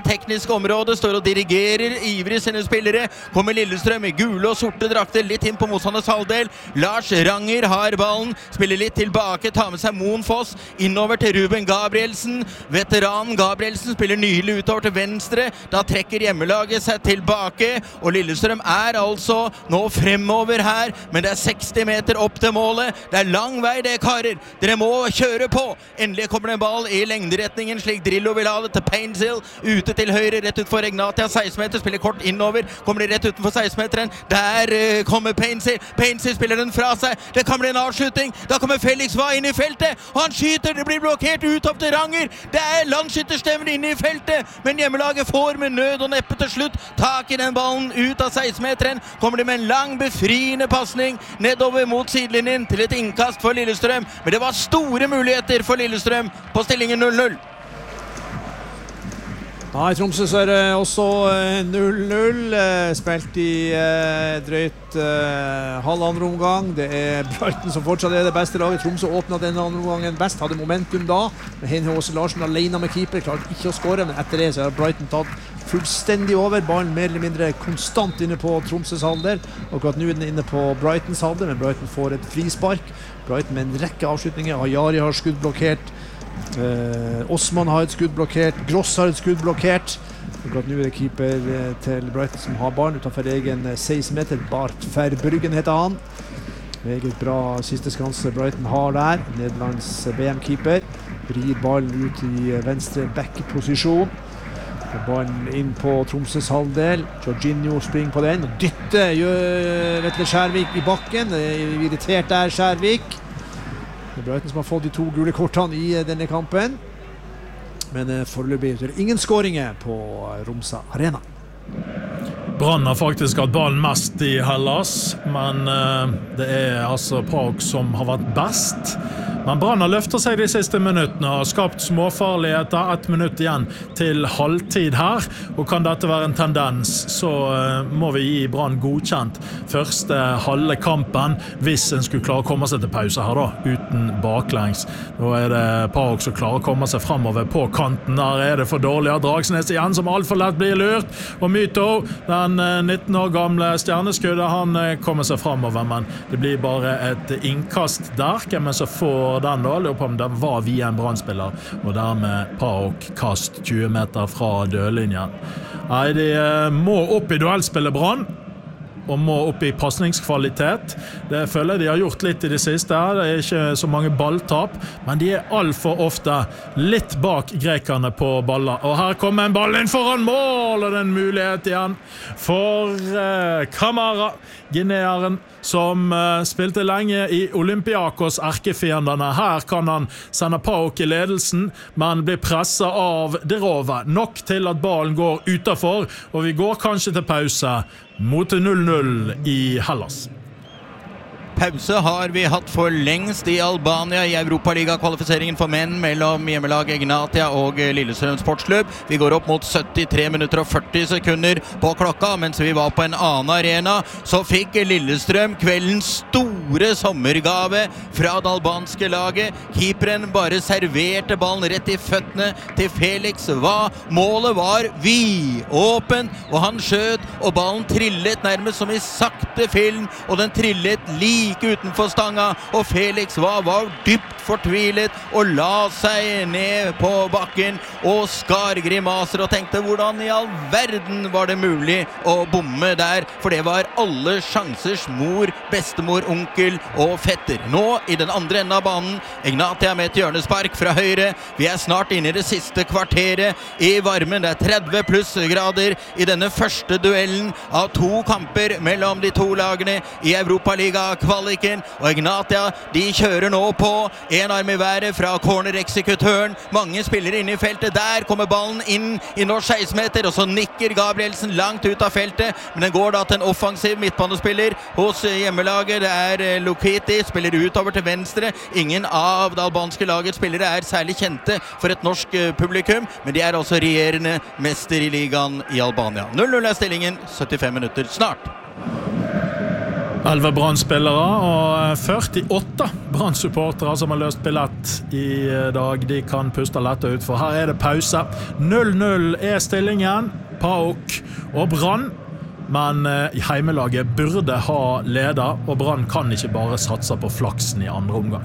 tekniske området, står og dirigerer ivrig sine spillere. Kommer Lillestrøm i gule og sorte drakter litt inn på motstanders halvdel. Lars Ranger har ballen, spiller litt tilbake, tar med seg Moen Foss innover til Ruben Gabrielsen. Veteranen Gabrielsen spiller nylig utover til venstre. Da trekker hjemmelaget seg tilbake, og Lillestrøm er altså nå fremover her, men det er seksti meter opp til målet. Det er lang vei det, karer. Dere må kjøre på. Endelig kommer det en ball i lengderetningen, slik Drillo vil ha det, til Painsil. Ute til høyre, rett ut for Egnatia, seksten meter, spiller kort innover. Kommer de rett utenfor seksten-meteren. Der uh, kommer Painsil. Painsil spiller den fra seg. Det kan bli en avslutning. Da kommer Felix Hva inn i feltet, og han skyter. Det blir blokkert ut opp til Ranger. Det er landskytterstemmer inne i feltet, men hjemmelaget får med nød og neppe til slutt tak i den ballen ut av seksten-meteren. Kommer de med en lang, befriende passning nedover mot sidelinjen til et innkast for Lillestrøm. Men det var store muligheter for Lillestrøm på stillingen null null. Ja, i Tromsø så er det også null null, spilt i eh, drøyt eh, halv andre omgang. Det er Brighton som fortsatt er det beste laget. Tromsø åpnet denne andre omgangen best, hadde momentum da. Heine Åse Larsen alene med keeper, klarte ikke å skåre, men etter det så har Brighton tatt fullstendig over. Ballen mer eller mindre konstant inne på Tromsøs halvdel. Akkurat nå er den inne på Brightons halvdel, men Brighton får et frispark. Brighton med en rekke avslutninger. Ajari har skudd blokkert. Uh, Osman har et skudd blokkert, Gross har et skudd blokkert. Akkurat nå er det keeper uh, til Brighton som har barn utenfor egen uh, seksten meter. Bart Verbruggen heter han. Meget bra siste skanse Brighton har der. Nederlands B M-keeper vrir ballen ut i uh, venstre back-posisjon. Ballen inn på Tromsøs halvdel. Jorginho springer på den og dytter gjør Vetle Skjærvik i bakken. uh, Irritert der Skjærvik. Det er Brighton som har fått de to gule kortene i denne kampen. Men foreløpig er det ingen skåringer på Romsa Arena. Brann har faktisk hatt ballen mest i Hellas, men uh, det er altså PAOK som har vært best. Men Brann har løftet seg de siste minuttene og har skapt småfarligheter. Ett minutt igjen til halvtid her, og kan dette være en tendens, så uh, må vi gi Brann godkjent første halve kampen, hvis en skulle klare å komme seg til pause her da, uten baklengs. Nå er det PAOK som klarer å komme seg fremover på kanten. Der er det for dårlig av Dragsnes igjen, som alt for lett blir lurt. Og Myto, den nitten år gamle stjerneskuddet, han kommer seg fremover, men det blir bare et innkast der. Men så får den da, lurer på om den var via en Brannspiller, og dermed PAOK kast tjue meter fra dødlinjen. Nei, de må opp i duellspillet Brann, og må opp i passningskvalitet. Det føler jeg de har gjort litt i det siste. Det er ikke så mange balltap, men de er alt for ofte litt bak grekerne på baller. Og her kommer en ball inn foran mål, og den mulighet igjen for uh, Kamara, guineeren, som uh, spilte lenge i Olympiakos erkefiendene. Her kan han sende PAOK i ledelsen, men blir presset av Derove. Nok til at ballen går utenfor, og vi går kanskje til pause mot null null i Hellas. Pause har vi hatt for lengst i Albania i Europaliga-kvalifiseringen for menn mellom hjemmelag Egnatia og Lillestrøm Sportsklubb. Vi går opp mot syttitre minutter og førti sekunder på klokka, mens vi var på en annen arena. Så fikk Lillestrøm kveldens store sommergave fra det albanske laget. Keeperen bare serverte ballen rett i føttene til Felix Hva. Målet var vidåpent, og han skjøt, og ballen trillet nærmest som i sakte film, og den trillet like utenfor stanga, og Felix Hva var dypt fortvilet og la seg ned på bakken og skar grimaser og tenkte hvordan i all verden var det mulig å bomme der, for det var alle sjansers mor, bestemor, onkel og fetter. Nå i den andre enden av banen, Egnatia med et hjørnespark fra høyre. Vi er snart inne i det siste kvarteret i varmen. Det er tretti pluss grader i denne første duellen av to kamper mellom de to lagene i Europaliga-kvaliken, og Egnatia, de kjører nå på en arm i været fra corner-eksekutøren. Mange spiller inne i feltet. Der kommer ballen inn i norsk seksten meter, og så nikker Gabrielsen langt ut av feltet, men den går da til en offensiv midtbanespiller hos hjemmelaget. Det er Lokiti, spiller utover til venstre. Ingen av det albanske lagets spillere er særlig kjente for et norsk publikum, men de er altså regjerende mester i ligaen i Albania. null null er stillingen, syttifem minutter snart. elleve Brann-spillere og førtiåtte Brann-supportere som har løst billett i dag. De kan puste lett ut, for her er det pause. null null er stillingen, PAOK og Brann. Men heimelaget burde ha leder, og Brann kan ikke bare satse på flaksen i andre omgang.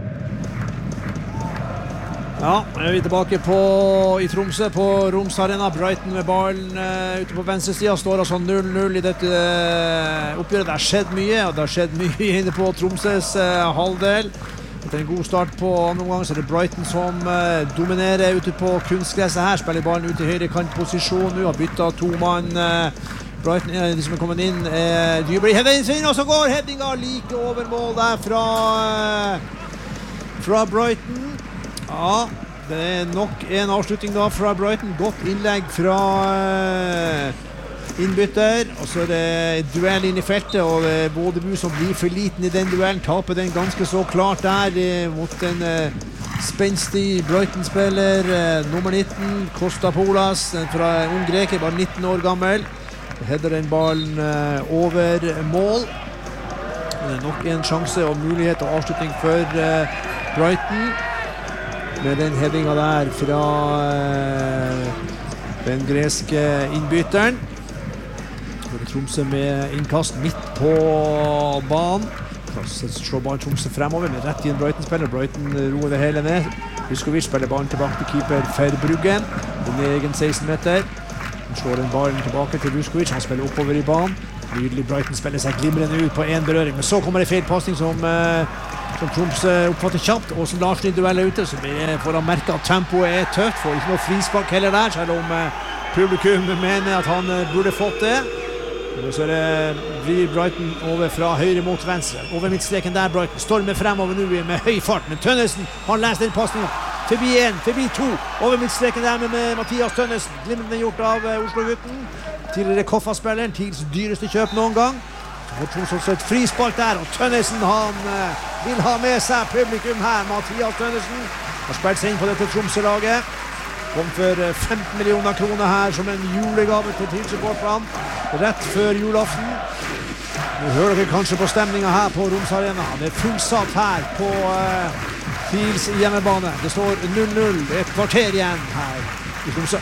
Ja, er vi tilbake på, i Tromsø på Roms Arena. Brighton med ballen uh, ute på venstre siden. Står altså null null i dette uh, oppgjøret. Det har skjedd mye, og det har skjedd mye inne på Tromsøs uh, halvdel. Etter en god start på andre omgang, så er det Brighton som uh, dominerer ute på kunstgresset her. Spiller ballen ut i høyre kantposisjon nå. Har byttet to mann. Uh, Brighton er de som er kommet inn. Uh, Dybri hever inn, og så går headinga like over mål der fra, uh, fra Brighton. Ja, det er nok en avslutning da fra Brighton. Godt innlegg fra uh, innbytter. Og så er det duell inn i feltet, og det er Bådebu som blir for liten i den duellen. Taper den ganske så klart der uh, mot en uh, spenstig Brighton-spiller. Uh, nummer nitten, Costa Poulas, fra ung greker, bare nitten år gammel. Header den ballen uh, over mål. Det er nok en sjanse og mulighet og avslutning for uh, Brighton. Med den headinga der fra uh, den greske innbytteren. Så er det Tromsø med innkast midt på banen. Så slår ballen Tromsø fremover med rett i en Brighton-spiller. Brighton roer det hele ned. Vuskovic spiller ballen tilbake til keeper Ferbruggen. Den er egen seksten meter. Han slår den ballen tilbake til Vuskovic. Han spiller oppover i banen. Nydelig Brighton spiller seg glimrende ut på en berøring. Men så kommer det feil passning som... Uh, som Tromsø oppfatter kjapt, og som Larsen i duell er ute, så får han merke at tempoet er tøft, får ikke noe frispark heller der, selv om eh, publikum mener at han eh, burde fått det. Og så det, blir Brighton over fra høyre mot venstre, over midtstreken der Brighton, stormer fremover nå med høy fart, men Tønnesen har lest den passningen, forbi en, forbi to, over midtstreken der med, med Mathias Tønnesen, glimrende gjort av eh, Oslo-gutten, tidligere Koffa-spilleren, tids dyreste kjøp noen gang. Og Tromsø også et frispark der, og Tønnesen han uh, vil ha med seg publikum her. Mathias Tønnesen har spilt seg inn på dette Tromsø-laget. Kom for uh, femten millioner kroner her som en julegave til tilsupporterne rett før julaften. Nå hører dere kanskje på stemningen her på Roms Arena. Det er fullsatt her på uh, Fils hjemmebane. Det står null null, et kvarter igjen her i Tromsø.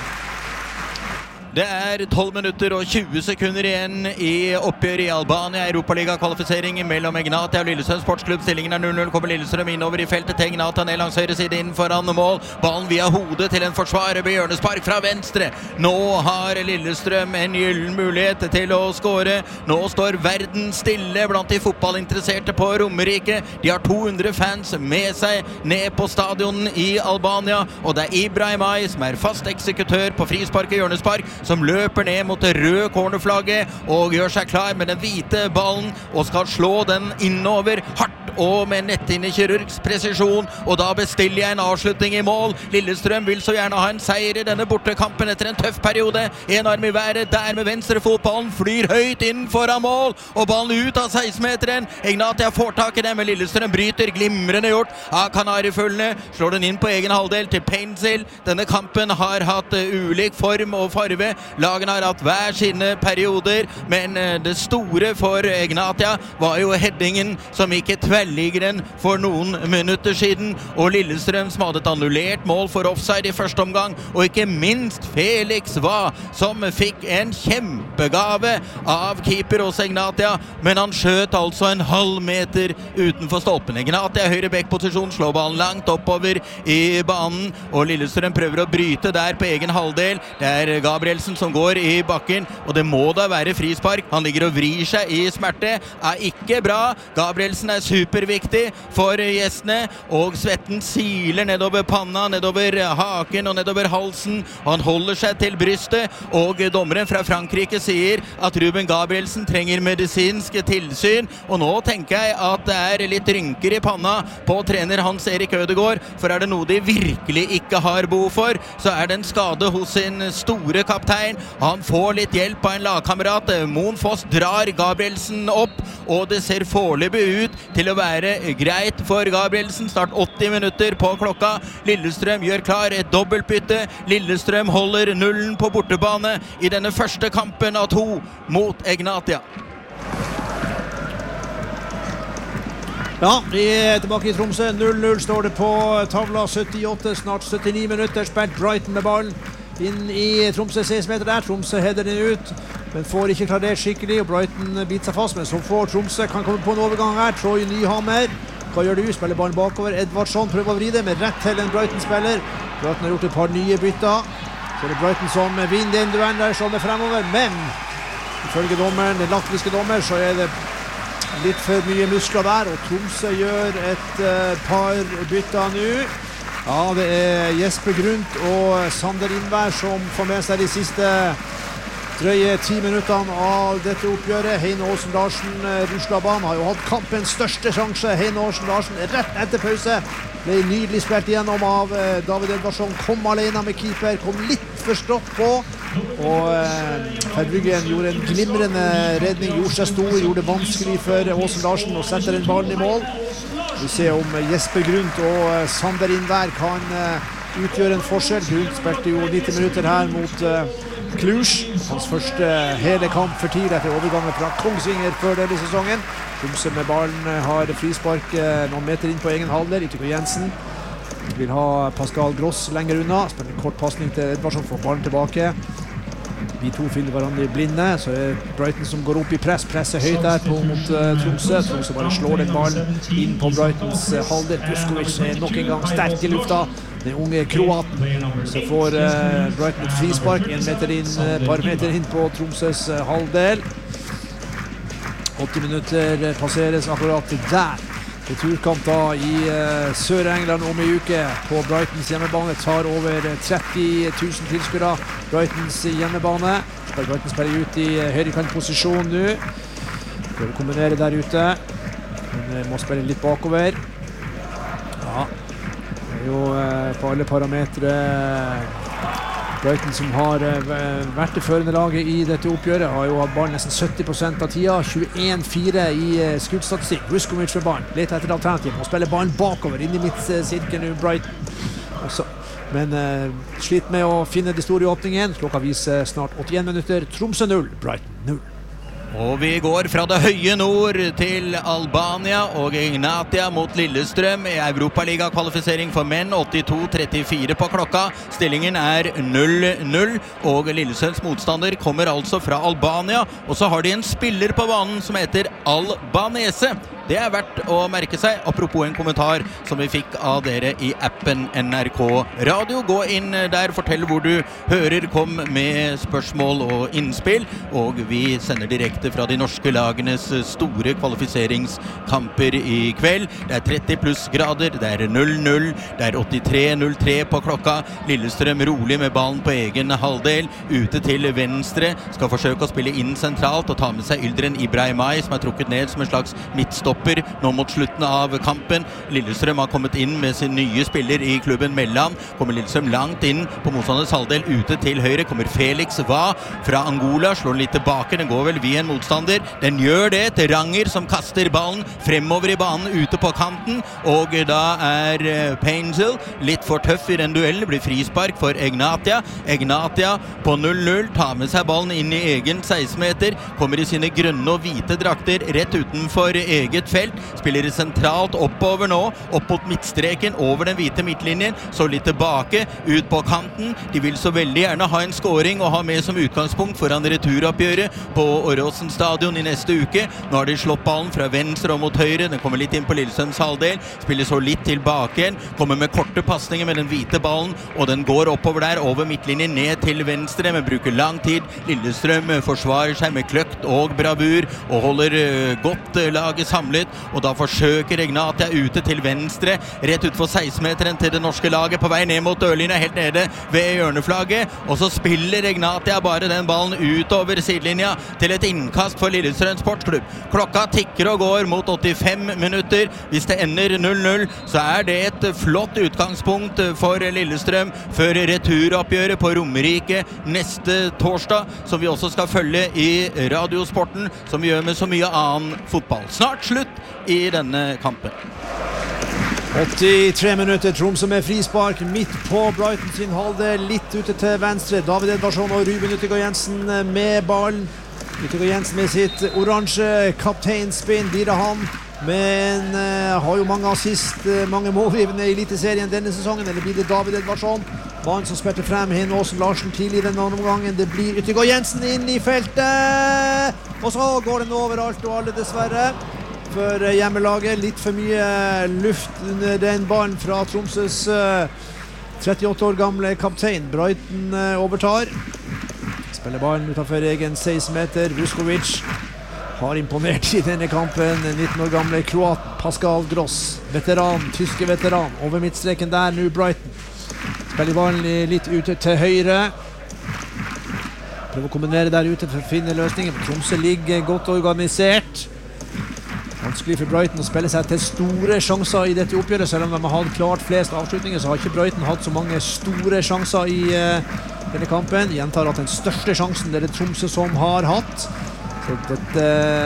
Det er tolv minutter og tjue sekunder igjen i oppgjør i Albania. Europaliga-kvalifisering mellom Egnatia og Lillestrøm Sportsklubb. Stillingen er null null. Kommer Lillestrøm innover i feltet til Egnatia ned langs høyre side inn foran mål. Ballen via hodet til en forsvarer med hjørnespark fra venstre. Nå har Lillestrøm en gyllen mulighet til å skåre. Nå står verden stille blant de fotballinteresserte på Romerike. De har to hundre fans med seg ned på stadion i Albania. Og det er Ibrahim Ay som er fast eksekutør på frispark og hjørnespark, som løper ned mot det røde cornerflagget og gjør seg klar med den hvite ballen og skal slå den innover hardt og med nettinne kirurgs presisjon, og da bestiller jeg en avslutning i mål. Lillestrøm vil så gjerne ha en seier i denne bortekampen etter en tøff periode. En arm i været, der med venstre fotballen flyr høyt inn foran mål, og ballen ut av seksten-meteren. Egnatia får tak i den, men Lillestrøm bryter, glimrende gjort av Kanarifuglene, slår den inn på egen halvdel til Painsil. Denne kampen har hatt ulik form og farve. Lagene har hatt hver sine perioder, men det store for Egnatia var jo headingen som gikk i tverrliggeren for noen minutter siden, og Lillestrøm som hadde et annullert mål for offside i første omgang, og ikke minst Felix Va, som fikk en kjempegave av keeper hos Egnatia, men han skjøt altså en halv meter utenfor stolpen. Egnatia høyre backposisjon, slår ballen langt oppover i banen, og Lillestrøm prøver å bryte der på egen halvdel. Det er Gabrielsen som går i bakken, og det må da være frispark. Han ligger og vrir seg i smerte, er ikke bra. Gabrielsen er superviktig for gjestene, og svetten siler nedover panna, nedover haken og nedover halsen, og han holder seg til brystet, og dommeren fra Frankrike sier at Ruben Gabrielsen trenger medisinsk tilsyn, og nå tenker jeg at det er litt rynker i panna på trener Hans Erik Ødegaard, for er det noe de virkelig ikke har behov for, så er det en skade hos sin store kaptein. Han får litt hjelp av en lagkamerat. Moen Foss drar Gabrielsen opp, og det ser foreløpig ut til å være greit for Gabrielsen. Snart åtti minutter på klokka. Lillestrøm gjør klar et dobbeltbytte. Lillestrøm holder nullen på bortebane i denne første kampen av to mot Egnatia. Ja, vi er tilbake i Tromsø. null null står det på tavla. syttiåtte, snart syttini minutter spilt. Brighton med ballen inn i Tromsø seksten meter der. Tromsø header den ut, men får ikke klarert skikkelig, og Brighton biter seg fast. Men så får Tromsø, kan komme på en overgang her. Troy Nyhammer, hva gjør du? Spiller ballen bakover. Edvardsson prøver å vri det, men rett til en Brighton-spiller. Brighton har gjort et par nye bytter. Så er det Brighton som vinner den duellen der, som er fremover. Men ifølge dommeren, den latviske dommer, så er det litt for mye muskler der, og Tromsø gjør et uh, par bytter nå. Ja, det er Jesper Grundt og Sander Innvær som får med seg de siste drøye ti minuttene av dette oppgjøret. Heine Aasen Larsen rusler banen, har jo hatt kampens største sjanse. Heine Aasen Larsen rett etter pause. Ble nydelig spilt igjennom av uh, David Edvardsson. Kom alene med keeper, kom litt for strått på. Og eh, Ferbruggen gjorde en glimrende redning, gjorde seg stor, gjorde det vanskelig for Aasen Larsen å sette den ballen i mål. Vi ser om Jesper Grundt og eh, Sander Innvær kan eh, utgjøre en forskjell. Grundt spilte jo nitti minutter her mot eh, Cluj. Hans første hele kamp for tid etter overgangen fra Kongsvinger før denne sesongen. Tromsø med ballen har frispark eh, noen meter inn på egen halvdel. Yttergård Jensen vil ha Pascal Gross lenger unna. Spiller en kort passning til Edvardsson, får ballen tilbake. De to finner hverandre i blinde, så er Brighton som går opp i press, presser høyt der på mot uh, Tromsø. Tromsø bare slår den ballen inn på Brightons uh, halvdel. Puskovic er nok en gang sterk i lufta, den unge kroaten. Så får uh, Brighton et frispark, en meter inn, uh, par meter inn på Tromsøs uh, halvdel. åtti minutter uh, passeres akkurat der. Returkamp da i uh, Sør-England om en uke på Brightons hjemmebane. Tar over tretti tusen tilskuere. Brightons hjemmebane. Skal Brighton spille ut i uh, høyrekantposisjon nå. Prøver å kombinere der ute. Men uh, må spille litt bakover. Ja, det er jo uh, på alle parametre Brighton som har uh, vært det førende laget i dette oppgjøret, har jo hatt ballen nesten sytti prosent av tida, tjueen fire i uh, skuddstatistikk. Ruskovic med ballen, leter etter alternativ, og spiller ballen bakover inn i midtsirkelen uh, Brighton også. Men uh, sliter med å finne de store åpningen. Klokka viser snart åttien minutter. Tromsø null, Brighton null. Og vi går fra det høye nord til Albania og Egnatia mot Lillestrøm i Europaliga-kvalifisering for menn. åttito trettifire på klokka. Stillingen er null null, og Lillestrøms motstander kommer altså fra Albania. Og så har de en spiller på banen som heter Albanese. Det er verdt å merke seg, apropos en kommentar som vi fikk av dere i appen N R K Radio. Gå inn der, fortell hvor du hører, kom med spørsmål og innspill, og vi sender direkte fra de norske lagenes store kvalifiseringskamper i kveld. Det er tretti pluss grader, det er null null, det er åttitre null tre på klokka. Lillestrøm rolig med ballen på egen halvdel, ute til venstre, skal forsøke å spille inn sentralt og ta med seg Yldren Ibrahimai, som er trukket ned som en slags midtstopp nå mot slutten av kampen. Lillestrøm har kommet inn med sin nye spiller i klubben Mellan. Kommer Lillestrøm langt inn på motstanders halvdel, ute til høyre. Kommer Felix Va fra Angola, slår litt tilbake. Den går vel via en motstander. Den gjør det til Ranger, som kaster ballen fremover i banen ute på kanten. Og da er Painzel litt for tøff i den duellen. Det blir frispark for Egnatia. Egnatia på null null, tar med seg ballen inn i egen seksten meter. Kommer i sine grønne og hvite drakter rett utenfor eget felt, spiller sentralt oppover nå, opp mot midtstreken, over den hvite midtlinjen, så litt tilbake, ut på kanten. De vil så veldig gjerne ha en scoring og ha med som utgangspunkt foran returoppgjøret på Åråsen stadion i neste uke. Nå har de slått ballen fra venstre og mot høyre, den kommer litt inn på Lillestrøms halvdel, spiller så litt tilbake igjen, kommer med korte passninger med den hvite ballen, og den går oppover der, over midtlinjen, ned til venstre, men bruker lang tid. Lillestrøm forsvarer seg med kløkt og bravur, og holder godt laget samlet, og da forsøker Egnatia ute til venstre, rett ut for seksten-meteren til det norske laget, på vei ned mot dørlinja, helt nede ved hjørneflagget, og så spiller Egnatia bare den ballen utover sidelinja til et innkast for Lillestrøm Sportsklubb. Klokka tikker og går mot åttifem minutter. Hvis det ender null null, så er det et flott utgangspunkt for Lillestrøm før returoppgjøret på Romerike neste torsdag, som vi også skal følge i Radiosporten, som vi gjør med så mye annen fotball. Snart slutt i denne kampen. åttitre minutter, Tromsø med frispark midt på Brighton sin halvdel, litt ute til venstre. David Edvardsson og Ruben Yttergård Jensen med ballen. Yttergård Jensen med sitt oransje kapteinspinn, blir det han men uh, har jo mange assist, uh, mange målgivende i Eliteserien denne sesongen. Eller blir det David Edvardsson? Mannen som spilte frem Hen Åsen Larsen tidlig i den andre omgangen. Det blir Yttergård Jensen inn i feltet, og så går den overalt og alle dessverre. For uh, hjemmelaget, litt for mye luft under den ballen fra Tromsøs uh, trettiåtte år gamle kaptein. Brighton uh, overtar. Spiller ballen utenfor egen seksten meter. Vuskovic har imponert i denne kampen. nitten år gamle kroat Pascal Gross, veteran, tyske veteran, over midtstreken der nå Brighton. Spiller ballen litt ute til høyre. Prøver å kombinere der ute for å finne løsningen. Tromsø ligger godt organisert. Vanskelig for Brighton å spille seg til store sjanser i dette oppgjøret. Selv om de har hatt klart flest avslutninger, så har ikke Brighton hatt så mange store sjanser i uh, denne kampen. Gjentar at den største sjansen det er det Tromsø som har hatt. Så dette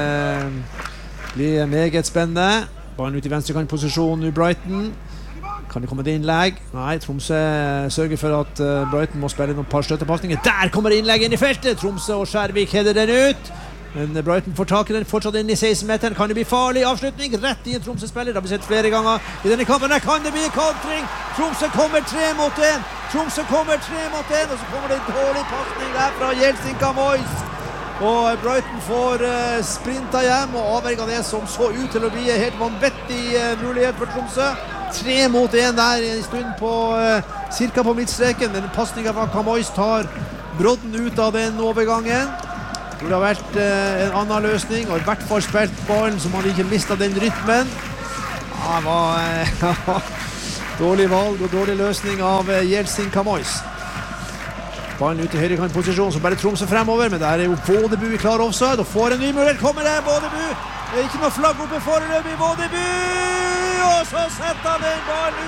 blir meget spennende. Ballen ut i venstrekantposisjon nå Brighton. Kan det komme et innlegg? Nei, Tromsø sørger for at Brighton må spille noen par støttepasninger. Der kommer innlegg inn i feltet! Tromsø og Skjærvik header den ut. Men Brighton får tak i den fortsatt inn i seksten meteren. Kan det bli farlig avslutning? Rett i en Tromsø-spiller. Det har vi sett flere ganger i denne kampen. Der kan det bli kontring! Tromsø kommer tre mot en! Tromsø kommer tre mot en! Og så kommer det en dårlig passning der fra Jelsinka Mois. Og Brighton får uh, sprinta hjem og avverga det som så ut til å bli en helt vanvittig uh, mulighet for Tromsø. Tre mot en der i en stund på uh, cirka på midtstreken. Den passningen fra Kamois tar brodden ut av den overgangen. Det har vært uh, en annen løsning, og i hvert fall spilt ballen så man ikke mistet den rytmen. Ja, det var uh, dårlig valg og dårlig løsning av uh, Jelsin Kamois. Ballen ut i høyrekantposisjon, så bare Tromsø fremover, men der er jo Vådebu klar offside, og får en ny mulighet, kommer det, Vådebu! Det er ikke noe flagg oppe foreløpig, Vådebu! Og så setter den ballen